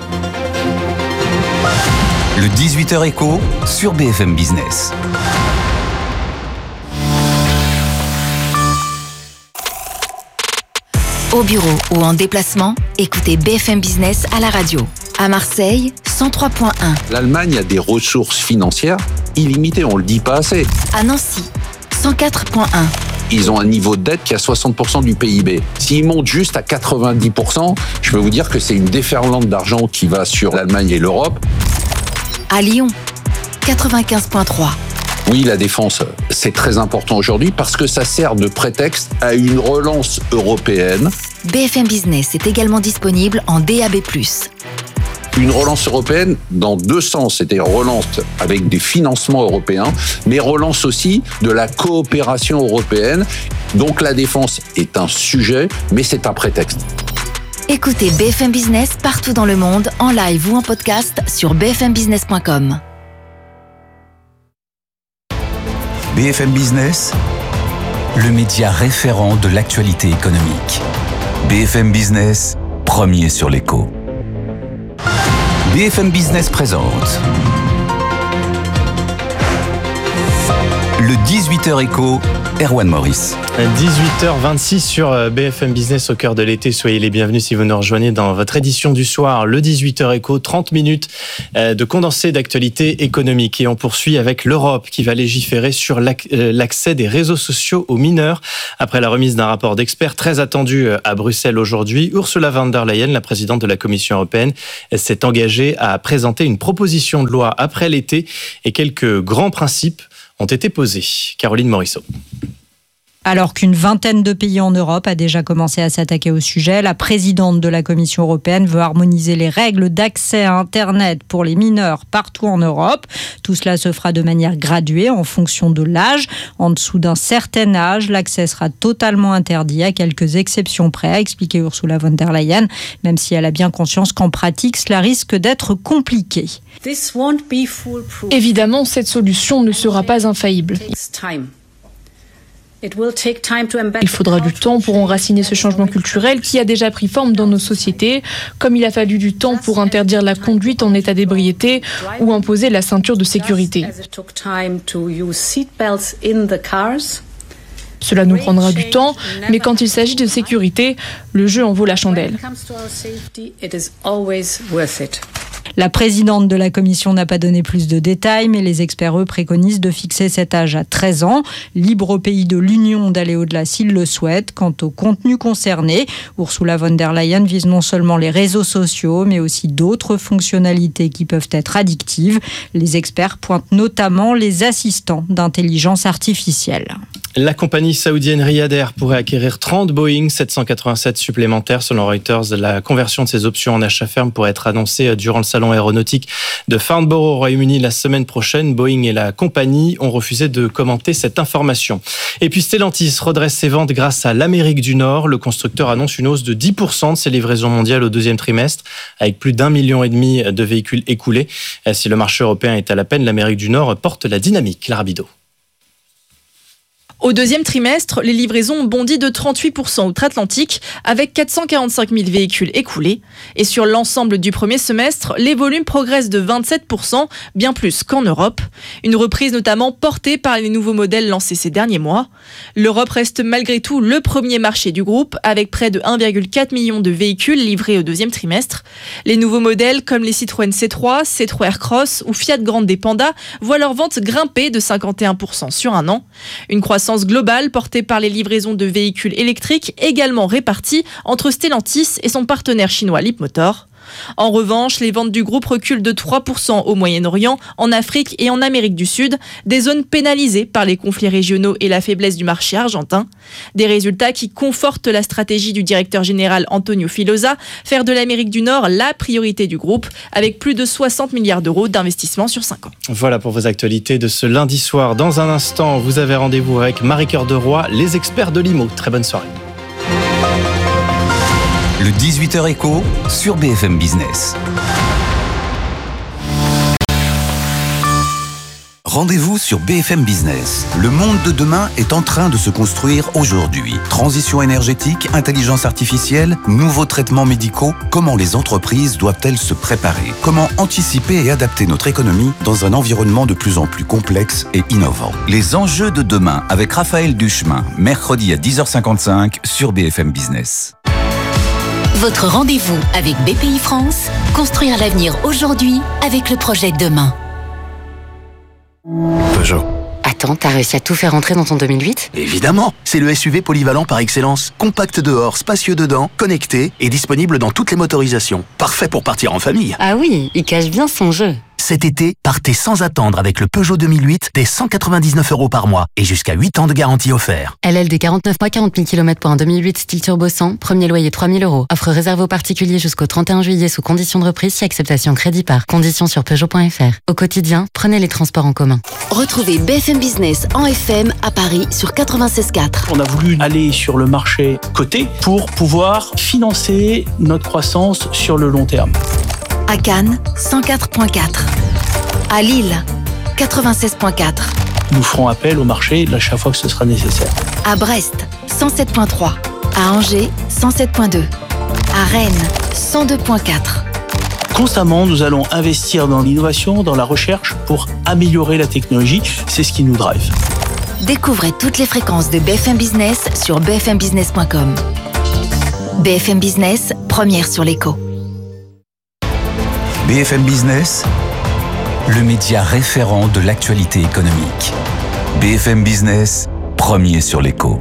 Le dix-huit heures écho sur B F M Business. Au bureau ou en déplacement, écoutez B F M Business à la radio. À Marseille, cent trois point un. L'Allemagne a des ressources financières illimitées, on ne le dit pas assez. À Nancy, cent quatre point un. Ils ont un niveau de dette qui est à soixante pour cent du P I B. S'ils montent juste à quatre-vingt-dix pour cent, je peux vous dire que c'est une déferlante d'argent qui va sur l'Allemagne et l'Europe. À Lyon, quatre-vingt-quinze point trois. Oui, la défense, c'est très important aujourd'hui parce que ça sert de prétexte à une relance européenne. B F M Business est également disponible en D A B plus. Une relance européenne dans deux sens, c'est-à-dire relance avec des financements européens, mais relance aussi de la coopération européenne. Donc la défense est un sujet, mais c'est un prétexte. Écoutez B F M Business partout dans le monde, en live ou en podcast sur b f m business point com. B F M Business, le média référent de l'actualité économique. B F M Business, premier sur l'écho. B F M Business présente le dix-huit heures écho, Erwan Maurice. dix-huit heures vingt-six sur B F M Business au cœur de l'été. Soyez les bienvenus si vous nous rejoignez dans votre édition du soir, le dix-huit heures écho, trente minutes de condensé d'actualité économique. Et on poursuit avec l'Europe qui va légiférer sur l'accès des réseaux sociaux aux mineurs. Après la remise d'un rapport d'experts très attendu à Bruxelles aujourd'hui, Ursula von der Leyen, la présidente de la Commission européenne, s'est engagée à présenter une proposition de loi après l'été et quelques grands principes ont été posés. Caroline Morisseau. Alors qu'une vingtaine de pays en Europe a déjà commencé à s'attaquer au sujet, la présidente de la Commission européenne veut harmoniser les règles d'accès à Internet pour les mineurs partout en Europe. Tout cela se fera de manière graduée en fonction de l'âge. En dessous d'un certain âge, l'accès sera totalement interdit à quelques exceptions près, a expliqué Ursula von der Leyen, même si elle a bien conscience qu'en pratique, cela risque d'être compliqué. Évidemment, cette solution ne sera pas infaillible. Il faudra du temps pour enraciner ce changement culturel qui a déjà pris forme dans nos sociétés, comme il a fallu du temps pour interdire la conduite en état d'ébriété ou imposer la ceinture de sécurité. Cela nous prendra du temps, mais quand il s'agit de sécurité, le jeu en vaut la chandelle. La présidente de la Commission n'a pas donné plus de détails, mais les experts, eux, préconisent de fixer cet âge à treize ans. Libre au pays de l'Union d'aller au-delà s'il le souhaite. Quant au contenu concerné, Ursula von der Leyen vise non seulement les réseaux sociaux, mais aussi d'autres fonctionnalités qui peuvent être addictives. Les experts pointent notamment les assistants d'intelligence artificielle. La compagnie saoudienne Riyad Air pourrait acquérir trente Boeing sept cent quatre-vingt-sept supplémentaires. Selon Reuters, la conversion de ces options en achat ferme pourrait être annoncée durant le salon aéronautique de Farnborough au Royaume-Uni la semaine prochaine. Boeing et la compagnie ont refusé de commenter cette information. Et puis Stellantis redresse ses ventes grâce à l'Amérique du Nord. Le constructeur annonce une hausse de dix pour cent de ses livraisons mondiales au deuxième trimestre, avec plus d'un million et demi de véhicules écoulés. Si le marché européen est à la peine, l'Amérique du Nord porte la dynamique. Clara Bidot. Au deuxième trimestre, les livraisons ont bondi de trente-huit pour cent outre-Atlantique, avec quatre cent quarante-cinq mille véhicules écoulés. Et sur l'ensemble du premier semestre, les volumes progressent de vingt-sept pour cent, bien plus qu'en Europe. Une reprise notamment portée par les nouveaux modèles lancés ces derniers mois. L'Europe reste malgré tout le premier marché du groupe, avec près de un virgule quatre million de véhicules livrés au deuxième trimestre. Les nouveaux modèles, comme les Citroën C trois, C trois Aircross ou Fiat Grande Panda, voient leurs ventes grimper de cinquante et un pour cent sur un an. Une croissance globale portée par les livraisons de véhicules électriques également réparties entre Stellantis et son partenaire chinois Leapmotor. En revanche, les ventes du groupe reculent de trois pour cent au Moyen-Orient, en Afrique et en Amérique du Sud, des zones pénalisées par les conflits régionaux et la faiblesse du marché argentin. Des résultats qui confortent la stratégie du directeur général Antonio Filosa, faire de l'Amérique du Nord la priorité du groupe, avec plus de soixante milliards d'euros d'investissement sur cinq ans. Voilà pour vos actualités de ce lundi soir. Dans un instant, vous avez rendez-vous avec Marie-Cœur de Roy, les experts de l'I M O. Très bonne soirée. Le dix-huit heures écho sur B F M Business. Rendez-vous sur B F M Business. Le monde de demain est en train de se construire aujourd'hui. Transition énergétique, intelligence artificielle, nouveaux traitements médicaux. Comment les entreprises doivent-elles se préparer? Comment anticiper et adapter notre économie dans un environnement de plus en plus complexe et innovant? Les enjeux de demain avec Raphaël Duchemin, mercredi à dix heures cinquante-cinq sur B F M Business. Votre rendez-vous avec B P I France, construire l'avenir aujourd'hui avec le projet de demain. Peugeot. Attends, t'as réussi à tout faire rentrer dans ton deux mille huit ? Évidemment, c'est le S U V polyvalent par excellence. Compact dehors, spacieux dedans, connecté et disponible dans toutes les motorisations. Parfait pour partir en famille. Ah oui, il cache bien son jeu. Cet été, partez sans attendre avec le Peugeot deux mille huit dès cent quatre-vingt-dix-neuf euros par mois et jusqu'à huit ans de garantie offert. L L D quarante-neuf mois, quarante mille kilomètres pour un deux mille huit style turbo cent, premier loyer trois mille euros. Offre réservée aux particuliers jusqu'au trente et un juillet sous conditions de reprise si acceptation crédit par. Conditions sur Peugeot point F R. Au quotidien, prenez les transports en commun. Retrouvez B F M Business en F M à Paris sur quatre-vingt-seize quatre. On a voulu aller sur le marché coté pour pouvoir financer notre croissance sur le long terme. À Cannes, cent quatre virgule quatre. À Lille, quatre-vingt-seize virgule quatre. Nous ferons appel au marché à chaque fois que ce sera nécessaire. À Brest, cent sept virgule trois. À Angers, cent sept virgule deux. À Rennes, cent deux virgule quatre. Constamment, nous allons investir dans l'innovation, dans la recherche pour améliorer la technologie. C'est ce qui nous drive. Découvrez toutes les fréquences de B F M Business sur b f m business point com. B F M Business, première sur l'écho. B F M Business, le média référent de l'actualité économique. B F M Business, premier sur l'écho.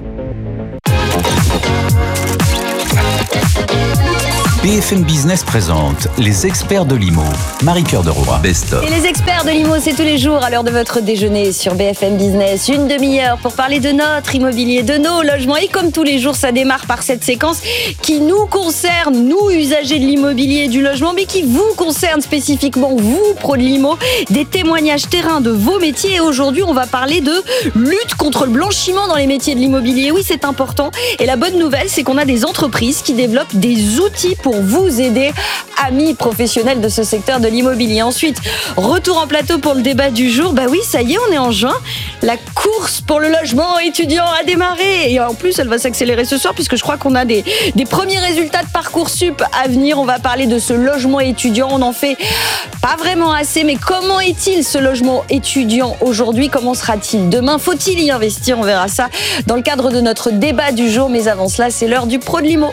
B F M Business présente les experts de l'I M O. Marie-Cœur de Roy, Best of. Et les experts de l'I M O, c'est tous les jours à l'heure de votre déjeuner sur B F M Business. Une demi-heure pour parler de notre immobilier, de nos logements. Et comme tous les jours, ça démarre par cette séquence qui nous concerne, nous, usagers de l'immobilier et du logement, mais qui vous concerne spécifiquement, vous, pros de l'I M O. Des témoignages terrain de vos métiers. Et aujourd'hui, on va parler de lutte contre le blanchiment dans les métiers de l'immobilier. Oui, c'est important. Et la bonne nouvelle, c'est qu'on a des entreprises qui développent des outils pour vous aider, amis professionnels de ce secteur de l'immobilier. Ensuite, retour en plateau pour le débat du jour. Bah oui, ça y est, on est en juin. La course pour le logement étudiant a démarré. Et en plus, elle va s'accélérer ce soir puisque je crois qu'on a des, des premiers résultats de Parcoursup à venir. On va parler de ce logement étudiant. On en fait pas vraiment assez, mais comment est-il ce logement étudiant aujourd'hui? Comment sera-t-il demain? Faut-il y investir? On verra ça dans le cadre de notre débat du jour. Mais avant cela, c'est l'heure du pro de l'I M O.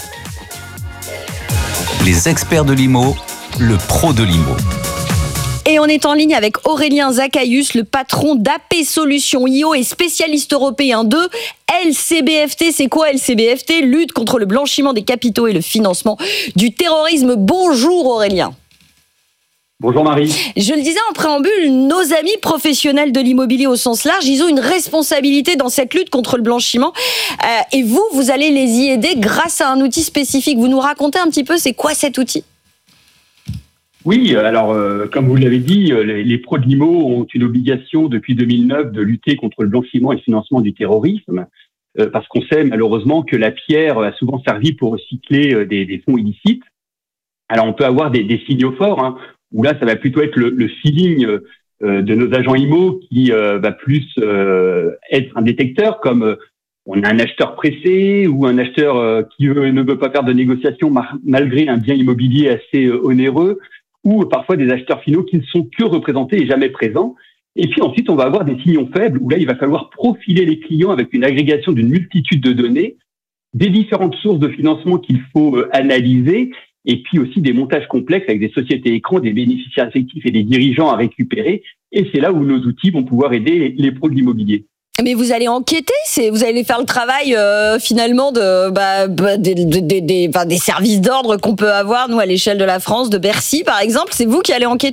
Les experts de l'I M O, le pro de l'I M O. Et on est en ligne avec Aurélien Zaccaïus, le patron d'A P Solutions I O et spécialiste européen de L C B F T. C'est quoi L C B F T? Lutte contre le blanchiment des capitaux et le financement du terrorisme. Bonjour Aurélien. Bonjour Marie. Je le disais en préambule, nos amis professionnels de l'immobilier au sens large, ils ont une responsabilité dans cette lutte contre le blanchiment. Euh, et vous, vous allez les y aider grâce à un outil spécifique. Vous nous racontez un petit peu, c'est quoi cet outil? Oui, alors euh, comme vous l'avez dit, les, les pros de l'I M O ont une obligation depuis deux mille neuf de lutter contre le blanchiment et le financement du terrorisme, euh, parce qu'on sait malheureusement que la pierre a souvent servi pour recycler euh, des, des fonds illicites. Alors on peut avoir des, des signaux forts, hein, où là, ça va plutôt être le, le feeling euh, de nos agents I M O qui euh, va plus euh, être un détecteur, comme euh, on a un acheteur pressé ou un acheteur euh, qui veut, ne veut pas faire de négociation mar- malgré un bien immobilier assez euh, onéreux, ou parfois des acheteurs finaux qui ne sont que représentés et jamais présents. Et puis ensuite, on va avoir des signaux faibles, où là, il va falloir profiler les clients avec une agrégation d'une multitude de données, des différentes sources de financement qu'il faut euh, analyser, et puis aussi des montages complexes avec des sociétés écrans, des bénéficiaires effectifs et des dirigeants à récupérer. Et c'est là où nos outils vont pouvoir aider les pros de l'immobilier. Mais vous allez enquêter, c'est, vous allez faire le travail euh, finalement de, bah, bah, des, des, des, enfin, des services d'ordre qu'on peut avoir, nous, à l'échelle de la France, de Bercy par exemple. C'est vous qui allez enquêter ?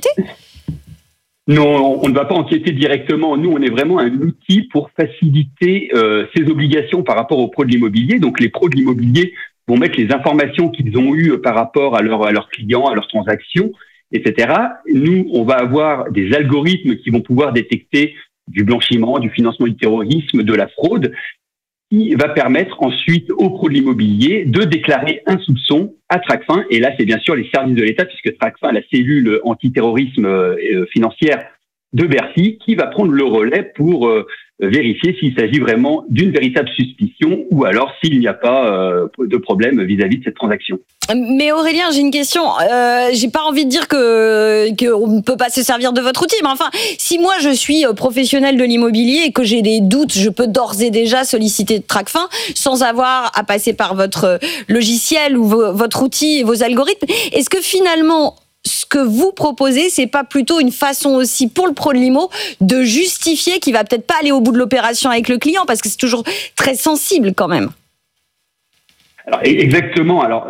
Non, on ne va pas enquêter directement. Nous, on est vraiment un outil pour faciliter euh, ces obligations par rapport aux pros de l'immobilier. Donc les pros de l'immobilier vont mettre les informations qu'ils ont eues par rapport à, leur, à leurs clients, à leurs transactions, et cetera. Nous, on va avoir des algorithmes qui vont pouvoir détecter du blanchiment, du financement du terrorisme, de la fraude, qui va permettre ensuite aux pros de l'immobilier de déclarer un soupçon à Tracfin. Et là, c'est bien sûr les services de l'État, puisque Tracfin, la cellule antiterrorisme euh, financière de Bercy, qui va prendre le relais pour euh, vérifier s'il s'agit vraiment d'une véritable suspicion ou alors s'il n'y a pas euh, de problème vis-à-vis de cette transaction. Mais Aurélien, j'ai une question. Euh, j'ai pas envie de dire que qu'on ne peut pas se servir de votre outil, mais enfin, si moi je suis professionnel de l'immobilier et que j'ai des doutes, je peux d'ores et déjà solliciter Tracfin sans avoir à passer par votre logiciel ou vo- votre outil et vos algorithmes. Est-ce que finalement, ce que vous proposez, c'est pas plutôt une façon aussi pour le pro de l'I M O de justifier qu'il va peut-être pas aller au bout de l'opération avec le client parce que c'est toujours très sensible quand même. Alors exactement. Alors euh,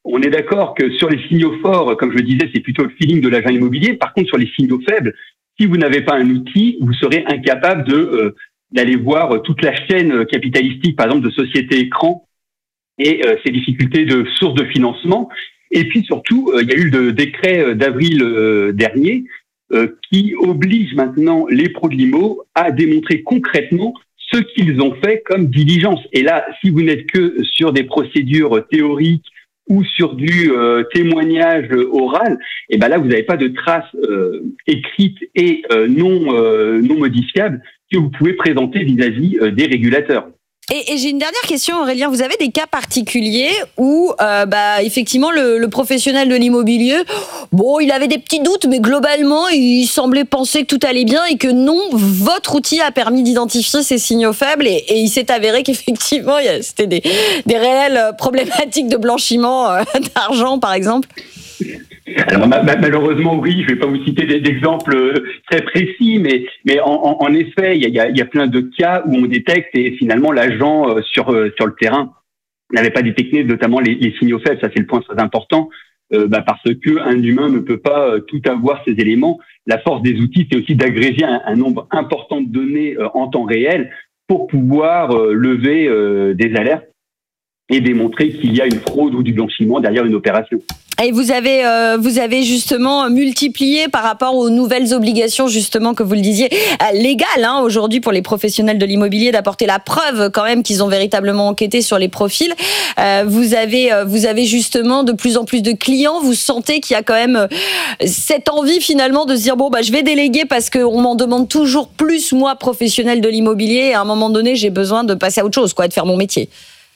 on est d'accord que sur les signaux forts, comme je le disais, c'est plutôt le feeling de l'agent immobilier. Par contre, sur les signaux faibles, si vous n'avez pas un outil, vous serez incapable de euh, d'aller voir toute la chaîne capitalistique, par exemple, de sociétés écrans et euh, ses difficultés de sources de financement. Et puis surtout, euh, il y a eu le décret d'avril euh, dernier euh, qui oblige maintenant les pros de l'IMO à démontrer concrètement ce qu'ils ont fait comme diligence. Et là, si vous n'êtes que sur des procédures théoriques ou sur du euh, témoignage oral, et ben là, vous n'avez pas de traces euh, écrites et euh, non euh, non modifiables que vous pouvez présenter vis-à-vis euh, des régulateurs. Et, et j'ai une dernière question, Aurélien. Vous avez des cas particuliers où, euh, bah, effectivement, le, le professionnel de l'immobilier, bon, il avait des petits doutes, mais globalement, il semblait penser que tout allait bien et que non, votre outil a permis d'identifier ces signaux faibles et, et il s'est avéré qu'effectivement, il y a, c'était des, des réelles problématiques de blanchiment euh, d'argent, par exemple. Alors ma, ma, malheureusement oui, je vais pas vous citer des, d'exemples très précis, mais mais en, en, en effet, il y a, il y a plein de cas où on détecte et finalement l'agent euh, sur euh, sur le terrain n'avait pas détecté notamment les, les signaux faibles. Ça c'est le point très important, euh, bah, parce que un humain ne peut pas euh, tout avoir ces éléments. La force des outils, c'est aussi d'agréger un, un nombre important de données euh, en temps réel pour pouvoir euh, lever euh, des alertes et démontrer qu'il y a une fraude ou du blanchiment derrière une opération. Et vous avez, euh, vous avez justement multiplié par rapport aux nouvelles obligations, justement, que vous le disiez, euh, légales, hein, aujourd'hui, pour les professionnels de l'immobilier, d'apporter la preuve quand même qu'ils ont véritablement enquêté sur les profils. Euh, vous avez, euh, vous avez justement de plus en plus de clients. Vous sentez qu'il y a quand même euh, cette envie finalement de se dire bon, bah, je vais déléguer parce qu'on m'en demande toujours plus, moi, professionnel de l'immobilier. Et à un moment donné, j'ai besoin de passer à autre chose, quoi, de faire mon métier.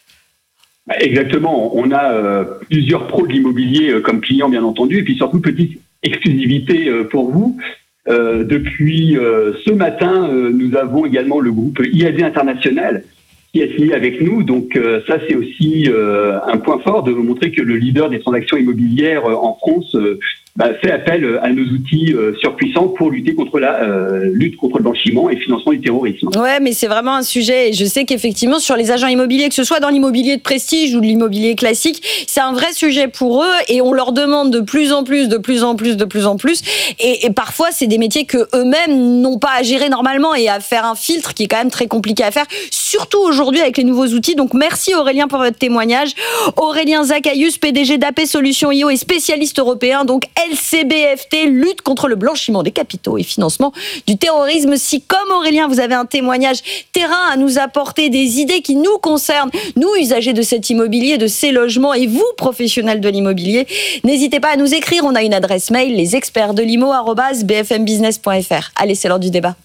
Exactement, on a euh, plusieurs pros de l'immobilier euh, comme clients bien entendu, et puis surtout petite exclusivité euh, pour vous. Euh, depuis euh, ce matin, euh, nous avons également le groupe I A D International qui a signé avec nous, donc euh, ça c'est aussi euh, un point fort de vous montrer que le leader des transactions immobilières euh, en France euh, bah, fait appel à nos outils euh, surpuissants pour lutter contre la euh, lutte contre le blanchiment et le financement du terrorisme. Ouais, mais c'est vraiment un sujet. Et je sais qu'effectivement, sur les agents immobiliers, que ce soit dans l'immobilier de prestige ou de l'immobilier classique, c'est un vrai sujet pour eux et on leur demande de plus en plus, de plus en plus, de plus en plus. Et, et parfois, c'est des métiers que eux-mêmes n'ont pas à gérer normalement et à faire un filtre qui est quand même très compliqué à faire, surtout aujourd'hui avec les nouveaux outils. Donc, merci Aurélien pour votre témoignage. Aurélien Zachaius, P D G d'A P Solutions I O et spécialiste européen, donc L C B F T, lutte contre le blanchiment des capitaux et financement du terrorisme. Si, comme Aurélien, vous avez un témoignage terrain à nous apporter, des idées qui nous concernent, nous, usagers de cet immobilier, de ces logements, et vous, professionnels de l'immobilier, n'hésitez pas à nous écrire. On a une adresse mail, lesexpertsdelimo arobase b f m business point f r. Allez, c'est l'heure du débat.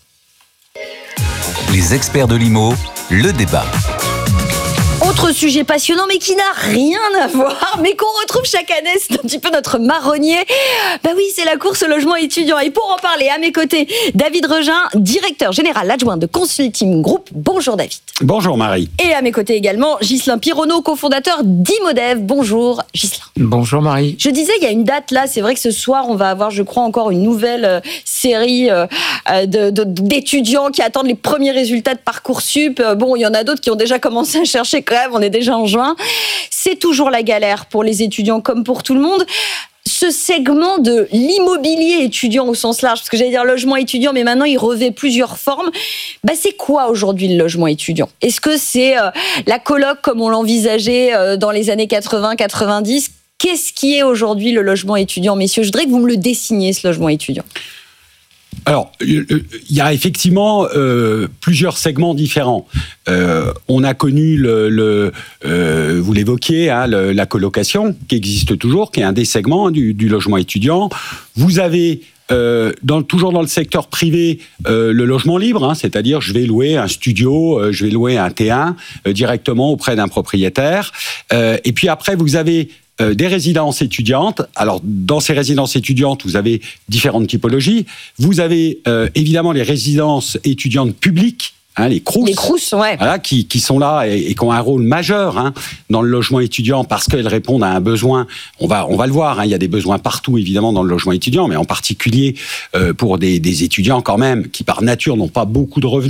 Les experts de l'I M O, le débat. Autre sujet passionnant, mais qui n'a rien à voir, mais qu'on retrouve chaque année, c'est un petit peu notre marronnier. Bah oui, c'est la course au logement étudiant. Et pour en parler, à mes côtés, David Regin, directeur général adjoint de Consulting Group. Bonjour David. Bonjour Marie. Et à mes côtés également, Ghislain Pironneau, cofondateur d'Imodev. Bonjour Ghislain. Bonjour Marie. Je disais, il y a une date là, c'est vrai que ce soir, on va avoir, je crois, encore une nouvelle euh, série euh, de, de, d'étudiants qui attendent les premiers résultats de Parcoursup. Euh, bon, il y en a d'autres qui ont déjà commencé à chercher quand même. On est déjà en juin. C'est toujours la galère pour les étudiants comme pour tout le monde. Ce segment de l'immobilier étudiant au sens large, parce que j'allais dire logement étudiant, mais maintenant il revêt plusieurs formes. Bah, c'est quoi aujourd'hui le logement étudiant ? Est-ce que c'est euh, la coloc comme on l'envisageait euh, dans les années quatre-vingts quatre-vingt-dix ? Qu'est-ce qui est aujourd'hui le logement étudiant, messieurs ? Je voudrais que vous me le dessiniez, ce logement étudiant. Alors, il y a effectivement euh, plusieurs segments différents. Euh, on a connu, le, le, euh, vous l'évoquiez, hein, le, la colocation, qui existe toujours, qui est un des segments du, du logement étudiant. Vous avez euh, dans, toujours dans le secteur privé euh, le logement libre, hein, c'est-à-dire je vais louer un studio, euh, je vais louer un T un euh, directement auprès d'un propriétaire. Euh, et puis après, vous avez Euh, des résidences étudiantes. Alors, dans ces résidences étudiantes, vous avez différentes typologies. Vous avez euh, évidemment les résidences étudiantes publiques, hein, les Crous, les Crous, ouais. Voilà, qui, qui sont là et, et qui ont un rôle majeur hein, dans le logement étudiant parce qu'elles répondent à un besoin. On va, on va le voir, hein, il y a des besoins partout évidemment dans le logement étudiant, mais en particulier euh, pour des, des étudiants quand même qui par nature n'ont pas beaucoup de revenus.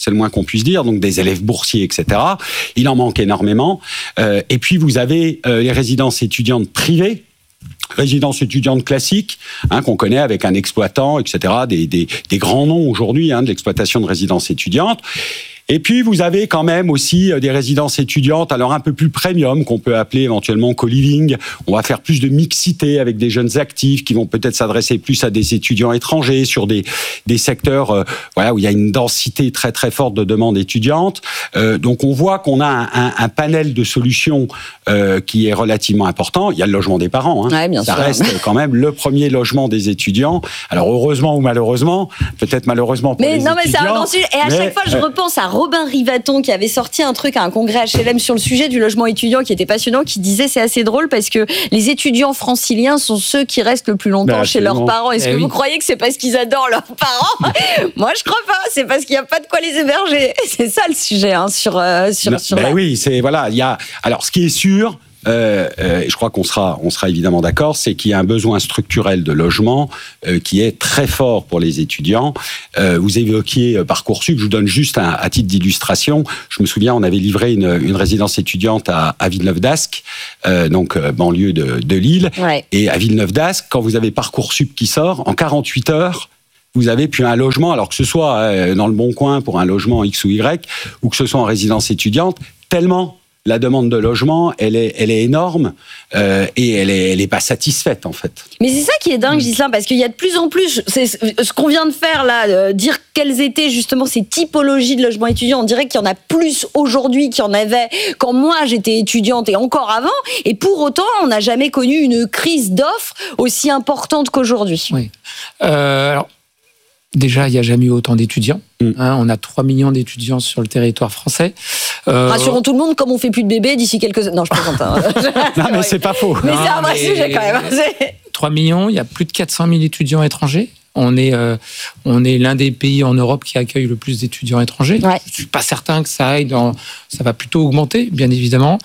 c'est le moins qu'on puisse dire, donc des élèves boursiers, et cetera. Il en manque énormément. Euh, et puis vous avez euh, les résidences étudiantes privées, résidences étudiantes classiques, hein, qu'on connaît avec un exploitant, et cetera, des, des, des grands noms aujourd'hui hein, de l'exploitation de résidences étudiantes. Et puis, vous avez quand même aussi des résidences étudiantes, alors un peu plus premium, qu'on peut appeler éventuellement co-living. On va faire plus de mixité avec des jeunes actifs qui vont peut-être s'adresser plus à des étudiants étrangers sur des, des secteurs euh, voilà, où il y a une densité très très forte de demandes étudiantes. Euh, donc, on voit qu'on a un, un, un panel de solutions euh, qui est relativement important. Il y a le logement des parents. Hein. Ouais, bien Ça sûr. reste quand même le premier logement des étudiants. Alors, heureusement ou malheureusement, peut-être malheureusement pour mais les non, mais c'est étudiants. un grand sujet. Et à mais, chaque fois, je euh, repense à Robin Rivaton qui avait sorti un truc à un congrès H L M sur le sujet du logement étudiant qui était passionnant, qui disait c'est assez drôle parce que les étudiants franciliens sont ceux qui restent le plus longtemps Bah, chez leurs absolument. parents. Est-ce Eh que oui. vous croyez que c'est parce qu'ils adorent leurs parents? Moi, je crois pas. C'est parce qu'il n'y a pas de quoi les héberger. C'est ça le sujet hein, sur euh, sur, Non, sur ben la- oui, c'est voilà. Il y a alors ce qui est sûr. Euh, euh, je crois qu'on sera, on sera évidemment d'accord, c'est qu'il y a un besoin structurel de logement euh, qui est très fort pour les étudiants. Euh, vous évoquiez euh, Parcoursup, je vous donne juste un, à titre d'illustration. Je me souviens, on avait livré une, une résidence étudiante à, à Villeneuve-d'Ascq, euh, donc euh, banlieue de, de Lille. Ouais. Et à Villeneuve-d'Ascq, quand vous avez Parcoursup qui sort, en quarante-huit heures, vous avez puis un logement, alors que ce soit euh, dans le Bon Coin pour un logement X ou Y, ou que ce soit en résidence étudiante, tellement la demande de logement, elle est, elle est énorme euh, et elle est, elle est pas satisfaite en fait. Mais c'est ça qui est dingue, Ghislain, parce qu'il y a de plus en plus, c'est ce qu'on vient de faire là, euh, dire quelles étaient justement ces typologies de logements étudiants. On dirait qu'il y en a plus aujourd'hui qu'il y en avait quand moi j'étais étudiante et encore avant. Et pour autant, on n'a jamais connu une crise d'offres aussi importante qu'aujourd'hui. Oui. Euh, alors, déjà, il n'y a jamais eu autant d'étudiants. Hein, on a trois millions d'étudiants sur le territoire français. Euh, Rassurons tout le monde, comme on fait plus de bébés d'ici quelques... Non, je plaisante. Hein. Non, mais c'est pas faux. Mais Non, c'est un vrai mais- sujet quand même. C'est- trois millions, il y a plus de quatre cent mille étudiants étrangers. On est, euh, on est l'un des pays en Europe qui accueille le plus d'étudiants étrangers. Ouais. Je suis pas certain que ça aille dans, ça va plutôt augmenter, bien évidemment.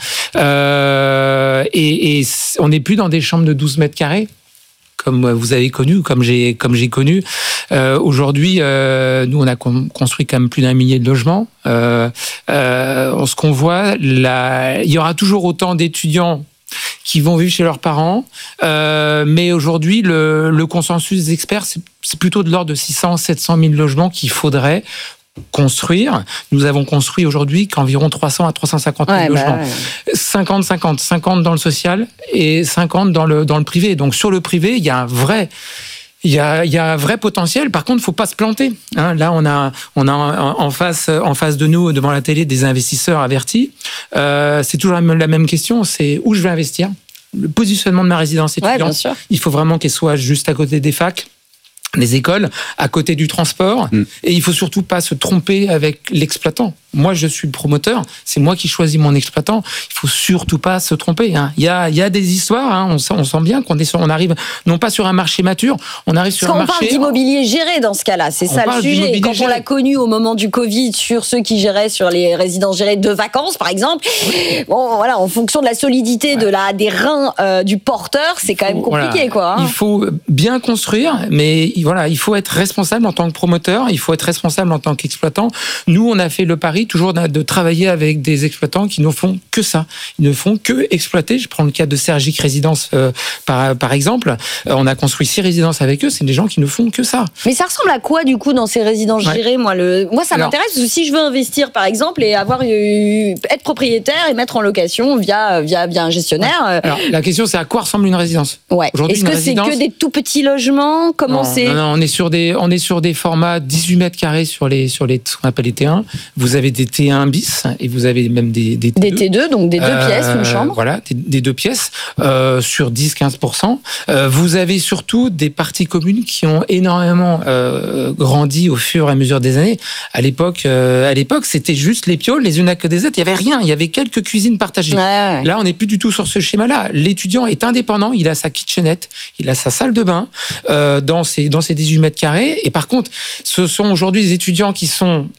Euh, et, et on n'est plus dans des chambres de douze mètres carrés, comme vous avez connu, comme j'ai, comme j'ai connu. Euh, aujourd'hui, euh, nous, on a con- construit quand même plus d'un millier de logements. Euh, euh, ce qu'on voit, là, il y aura toujours autant d'étudiants qui vont vivre chez leurs parents. Euh, mais aujourd'hui, le, le consensus des experts, c'est, c'est plutôt de l'ordre de six cents à sept cent mille logements qu'il faudrait construire. Nous avons construit aujourd'hui qu'environ trois cents à trois cent cinquante mille Ouais, bah logements. ouais. cinquante cinquante, cinquante dans le social et cinquante dans le, dans le privé. Donc sur le privé, il y a un vrai... Il y a, il y a un vrai potentiel. Par contre, faut pas se planter. Hein, là, on a, on a en en face, en face de nous, devant la télé, des investisseurs avertis. Euh, c'est toujours la même, la même question. C'est où je vais investir. Le positionnement de ma résidence Ouais, bien étudiante. sûr. Il faut vraiment qu'elle soit juste à côté des facs, des écoles, à côté du transport. Mm. Et il faut surtout pas se tromper avec l'exploitant. Moi, je suis le promoteur. C'est moi qui choisis mon exploitant. Il faut surtout pas se tromper. Hein. Il y a, il y a des histoires. Hein. On, sent, on sent bien qu'on est sur, on arrive non pas sur un marché mature, on arrive sur Parce un qu'on parle marché. d'immobilier géré dans ce cas-là, c'est On ça le parle sujet. d'immobilier Quand on géré. l'a connu au moment du Covid sur ceux qui géraient sur les résidences gérées de vacances, par exemple, bon, voilà, en fonction de la solidité de la, des reins euh, du porteur, c'est quand même compliqué, Voilà. quoi. hein. Il faut bien construire, mais voilà, il faut être responsable en tant que promoteur, il faut être responsable en tant qu'exploitant. Nous, on a fait le pari toujours de, de travailler avec des exploitants qui ne font que ça. Ils ne font que exploiter. Je prends le cas de Sergic Résidence euh, par, par exemple. Euh, on a construit six résidences avec eux. C'est des gens qui ne font que ça. Mais ça ressemble à quoi, du coup, dans ces résidences Ouais. gérées moi, le... moi, ça Alors- m'intéresse, parce que si je veux investir, par exemple, et avoir eu- être propriétaire et mettre en location via, via, via un gestionnaire... euh, Alors, la question, c'est à quoi ressemble une résidence? Ouais. Aujourd'hui, Est-ce une que c'est résidence- que des tout petits logements? Comment Non, c'est non, non, on est sur des, on est sur des formats dix-huit mètres carrés sur les, sur les, ce qu'on appelle les T un. Vous avez des T un bis et vous avez même des, des T deux. Des T deux, donc des deux Euh, pièces, une chambre. Voilà, des, des deux pièces euh, sur dix à quinze pour cent. Euh, vous avez surtout des parties communes qui ont énormément euh, grandi au fur et à mesure des années. À l'époque, euh, à l'époque, c'était juste les pioles, les unes à côté des autres. Il y avait rien. Il y avait quelques cuisines partagées. Ouais, ouais. Là, on n'est plus du tout sur ce schéma-là. L'étudiant est indépendant. Il a sa kitchenette, il a sa salle de bain euh, dans ses dans ses dix-huit mètres carrés. Et par contre, ce sont aujourd'hui des étudiants qui sont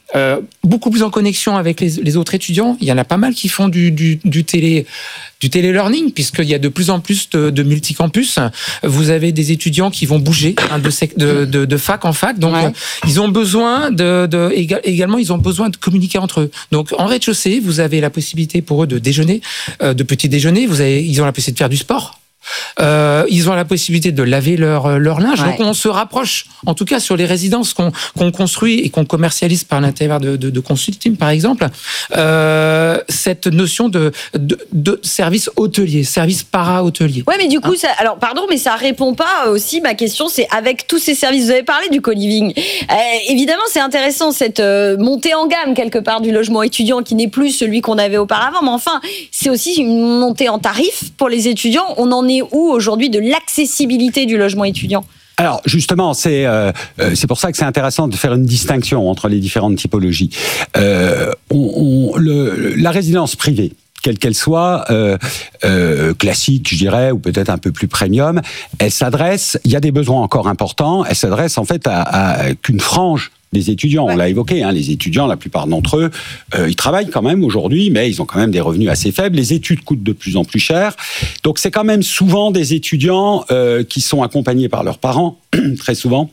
euh, beaucoup plus en connexion avec les, les autres étudiants. Il y en a pas mal qui font du, du, du télé, du télé-learning, puisqu'il y a de plus en plus de, de multicampus. Vous avez des étudiants qui vont bouger hein, de, sec, de, de, de fac en fac, donc ouais. euh, ils ont besoin de, de également ils ont besoin de communiquer entre eux. Donc en rez-de-chaussée, vous avez la possibilité pour eux de déjeuner, euh, de petit déjeuner. Vous avez, ils ont la possibilité de faire du sport. Euh, ils ont la possibilité de laver leur, leur linge. Ouais. Donc on se rapproche, en tout cas sur les résidences qu'on, qu'on construit et qu'on commercialise par l'intermédiaire de, de, de Consulting, par exemple, euh, cette notion de, de, de service hôtelier, service para-hôtelier. Ouais, mais du coup, hein ça, alors pardon, mais ça répond pas aussi. Ma question, c'est avec tous ces services. Vous avez parlé du co-living. Euh, évidemment, c'est intéressant cette euh, montée en gamme quelque part du logement étudiant qui n'est plus celui qu'on avait auparavant. Mais enfin, c'est aussi une montée en tarif pour les étudiants. On en est où aujourd'hui de l'accessibilité du logement étudiant ? Alors justement, c'est euh, c'est pour ça que c'est intéressant de faire une distinction entre les différentes typologies. Euh, on, on, le, la résidence privée, quelle qu'elle soit, euh, euh, classique, je dirais, ou peut-être un peu plus premium, elle s'adresse. Il y a des besoins encore importants. Elle s'adresse en fait à, à qu'une frange des étudiants, ouais. On l'a évoqué, hein, les étudiants, la plupart d'entre eux, euh, ils travaillent quand même aujourd'hui, mais ils ont quand même des revenus assez faibles. Les études coûtent de plus en plus cher. Donc c'est quand même souvent des étudiants euh, qui sont accompagnés par leurs parents, très souvent,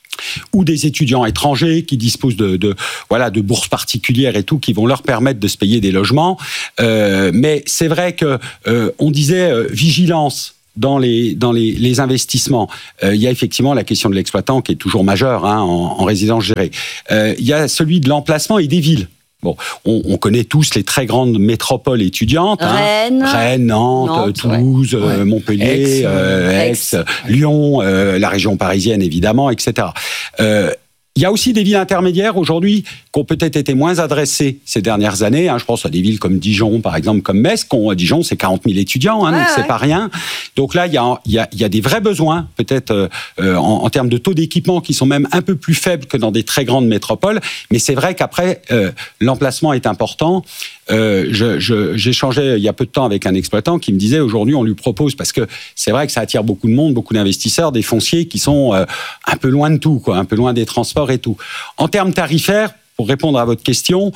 ou des étudiants étrangers qui disposent de, de voilà de bourses particulières et tout, qui vont leur permettre de se payer des logements. Euh, mais c'est vrai que euh, on disait euh, vigilance. Dans les dans les, les investissements, euh, il y a effectivement la question de l'exploitant qui est toujours majeure hein, en, en résidence gérée. Euh, il y a celui de l'emplacement et des villes. Bon, on, on connaît tous les très grandes métropoles étudiantes. Rennes, hein, Rennes, Nantes, Nantes Toulouse, ouais. euh, Montpellier, Aix, euh, Aix, Aix. Lyon, euh, la région parisienne évidemment, et cetera. Euh, Il y a aussi des villes intermédiaires aujourd'hui qui ont peut-être été moins adressées ces dernières années. Hein. Je pense à des villes comme Dijon, par exemple, comme Metz. Qu'on, Dijon, c'est quarante mille étudiants, hein, ouais, donc ouais. c'est pas rien. Donc là, il y a, il y a, il y a des vrais besoins, peut-être euh, en, en termes de taux d'équipement, qui sont même un peu plus faibles que dans des très grandes métropoles. Mais c'est vrai qu'après, euh, l'emplacement est important. Euh, je, je, j'échangeais il y a peu de temps avec un exploitant qui me disait aujourd'hui on lui propose, parce que c'est vrai que ça attire beaucoup de monde, beaucoup d'investisseurs, des fonciers qui sont euh, un peu loin de tout, quoi, un peu loin des transports et tout. En termes tarifaires, pour répondre à votre question,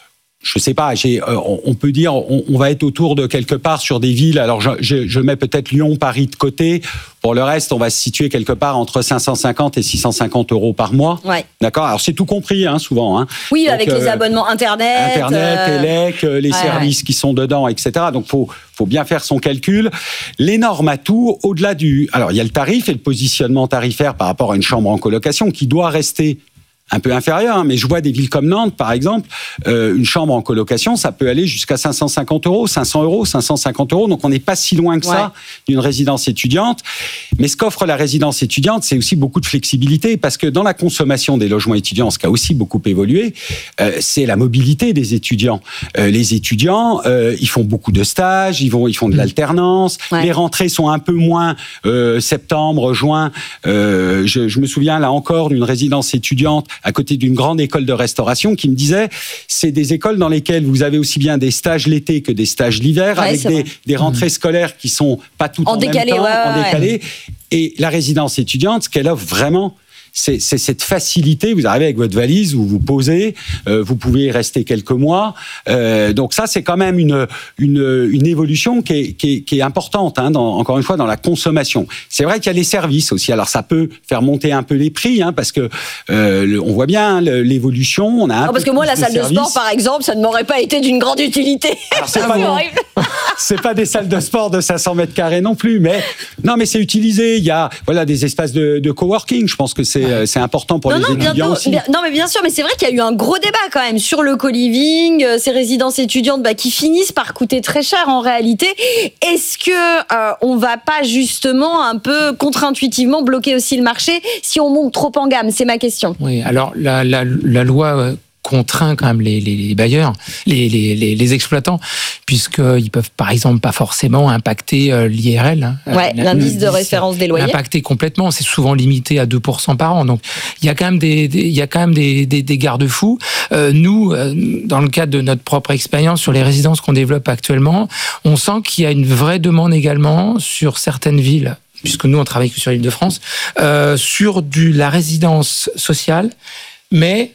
je sais pas, j'ai, euh, on peut dire, on, on va être autour de quelque part sur des villes. Alors, je, je, je mets peut-être Lyon, Paris de côté. Pour le reste, on va se situer quelque part entre cinq cent cinquante et six cent cinquante euros par mois. Ouais. D'accord. Alors, c'est tout compris, hein, souvent. Hein. Oui, donc, avec euh, les abonnements Internet. Internet, euh... Élec, les ouais, services ouais. qui sont dedans, et cetera. Donc, faut, faut bien faire son calcul. L'énorme atout, au-delà du, alors, il y a le tarif et le positionnement tarifaire par rapport à une chambre en colocation qui doit rester un peu inférieur, hein, mais je vois des villes comme Nantes, par exemple, euh, une chambre en colocation, ça peut aller jusqu'à cinq cent cinquante euros, cinq cents euros, cinq cent cinquante euros, donc on n'est pas si loin que ouais. ça d'une résidence étudiante. Mais ce qu'offre la résidence étudiante, c'est aussi beaucoup de flexibilité, parce que dans la consommation des logements étudiants, ce qui a aussi beaucoup évolué, euh, c'est la mobilité des étudiants. Euh, les étudiants, euh, ils font beaucoup de stages, ils vont, ils font de l'alternance, ouais. les rentrées sont un peu moins euh, septembre, juin. Euh, je, je me souviens là encore d'une résidence étudiante à côté d'une grande école de restauration qui me disait, c'est des écoles dans lesquelles vous avez aussi bien des stages l'été que des stages l'hiver, ouais, avec des, des rentrées mmh. scolaires qui sont pas toutes en, en décalé, même temps, ouais, en ouais. décalé. Et la résidence étudiante, ce qu'elle offre vraiment, c'est, c'est cette facilité. Vous arrivez avec votre valise, vous vous posez, euh, vous pouvez y rester quelques mois. Euh, donc ça, c'est quand même une une, une évolution qui est, qui est, qui est importante. Hein, dans, encore une fois, dans la consommation. C'est vrai qu'il y a les services aussi. Alors ça peut faire monter un peu les prix, hein, parce que euh, le, on voit bien l'évolution. On a un non, peu parce que moi, la salle services. de sport, par exemple, ça ne m'aurait pas été d'une grande utilité. Alors, c'est pas non, c'est pas des salles de sport de cinq cents mètres carrés non plus, mais non, mais c'est utilisé. Il y a voilà des espaces de, de coworking. Je pense que c'est C'est, c'est important pour non, les non, étudiants bientôt, aussi. Bien, non, mais bien sûr, mais c'est vrai qu'il y a eu un gros débat quand même sur le co-living, euh, ces résidences étudiantes bah, qui finissent par coûter très cher en réalité. Est-ce que euh, on va pas justement un peu contre-intuitivement bloquer aussi le marché si on monte trop en gamme ? C'est ma question. Oui, alors la, la, la loi... Euh... contraint quand même les, les, les bailleurs, les, les, les, les exploitants, puisqu'ils peuvent par exemple pas forcément impacter euh, l'I R L. Hein, ouais, euh, l'indice de référence des loyers. Impacter complètement, c'est souvent limité à deux pour cent par an. Donc il y a quand même des, des il y a quand même des, des, des garde-fous. Euh, nous, euh, dans le cadre de notre propre expérience sur les résidences qu'on développe actuellement, on sent qu'il y a une vraie demande également sur certaines villes, puisque nous on travaille que sur l'Île-de-France, euh, sur du la résidence sociale, mais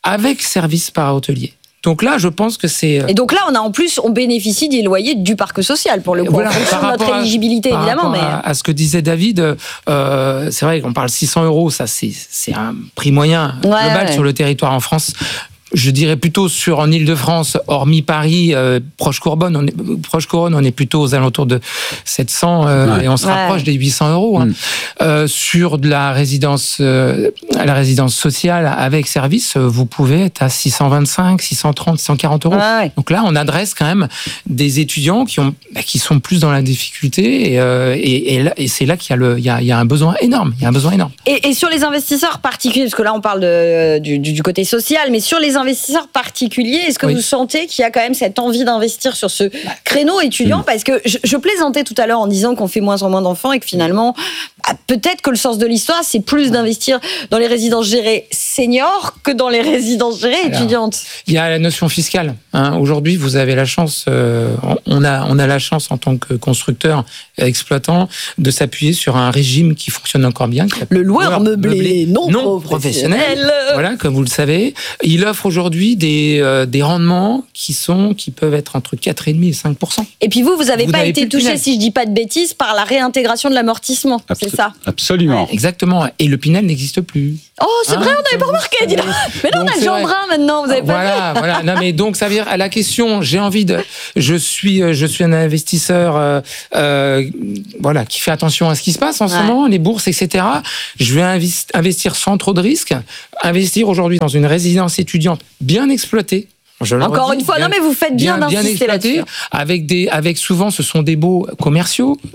avec service par hôtelier. Donc là, je pense que c'est... Et donc là, on a en plus, on bénéficie des loyers du parc social, pour le coup, voilà, en fonction de notre éligibilité, à, évidemment. Par rapport mais... à, à ce que disait David, euh, c'est vrai qu'on parle six cents euros, ça c'est, c'est un prix moyen ouais, global ouais. sur le territoire en France. Je dirais plutôt sur en Île-de-France, hormis Paris, euh, proche Couronne, on est proche Couronne, on est plutôt aux alentours de sept cents euh, ouais. et on se rapproche ouais. des huit cents euros. Hein. Mm. Euh, sur de la résidence, euh, la résidence sociale avec service, vous pouvez être à six cent vingt-cinq, six cent trente, six cent quarante euros. Ouais. Donc là, on adresse quand même des étudiants qui ont, bah, qui sont plus dans la difficulté et, euh, et, et, là, et c'est là qu'il y a le, il y a, il y a un besoin énorme. Il y a un besoin énorme. Et, et sur les investisseurs particuliers, parce que là on parle de, du, du côté social, mais sur les investisseurs particuliers, est-ce que oui. vous sentez qu'il y a quand même cette envie d'investir sur ce créneau étudiant ? mmh. Parce que je, je plaisantais tout à l'heure en disant qu'on fait moins en moins d'enfants et que finalement, bah, peut-être que le sens de l'histoire, c'est plus d'investir dans les résidences gérées seniors que dans les résidences gérées Alors, étudiantes. Il y a la notion fiscale. Hein. Aujourd'hui, vous avez la chance, euh, on a, on a la chance en tant que constructeur exploitant de s'appuyer sur un régime qui fonctionne encore bien. Le loueur meublé, meublé non, non professionnel. professionnel. Voilà, comme vous le savez. Il offre aujourd'hui des, euh, des rendements qui, sont, qui peuvent être entre quatre virgule cinq et cinq pour cent. Et puis vous, vous n'avez pas été touché, si je ne dis pas de bêtises, par la réintégration de l'amortissement, Absol- c'est ça ? Absolument. Ouais, exactement. Et le Pinel n'existe plus. Oh, c'est hein, vrai, on n'avait pas remarqué, dis donc. Mais non, donc, on a Jeanbrun maintenant, vous n'avez pas Voilà, voilà. Non, mais donc, ça veut dire, à la question, j'ai envie de... Je suis, je suis un investisseur euh, euh, voilà, qui fait attention à ce qui se passe en ce ouais. moment, les bourses, et cetera. Je vais investir sans trop de risques. Investir aujourd'hui dans une résidence étudiante bien exploitée. Je Encore redis, une fois, bien, non mais vous faites bien, bien d'insister là-dessus. Avec des, avec souvent, ce sont des baux commerciaux.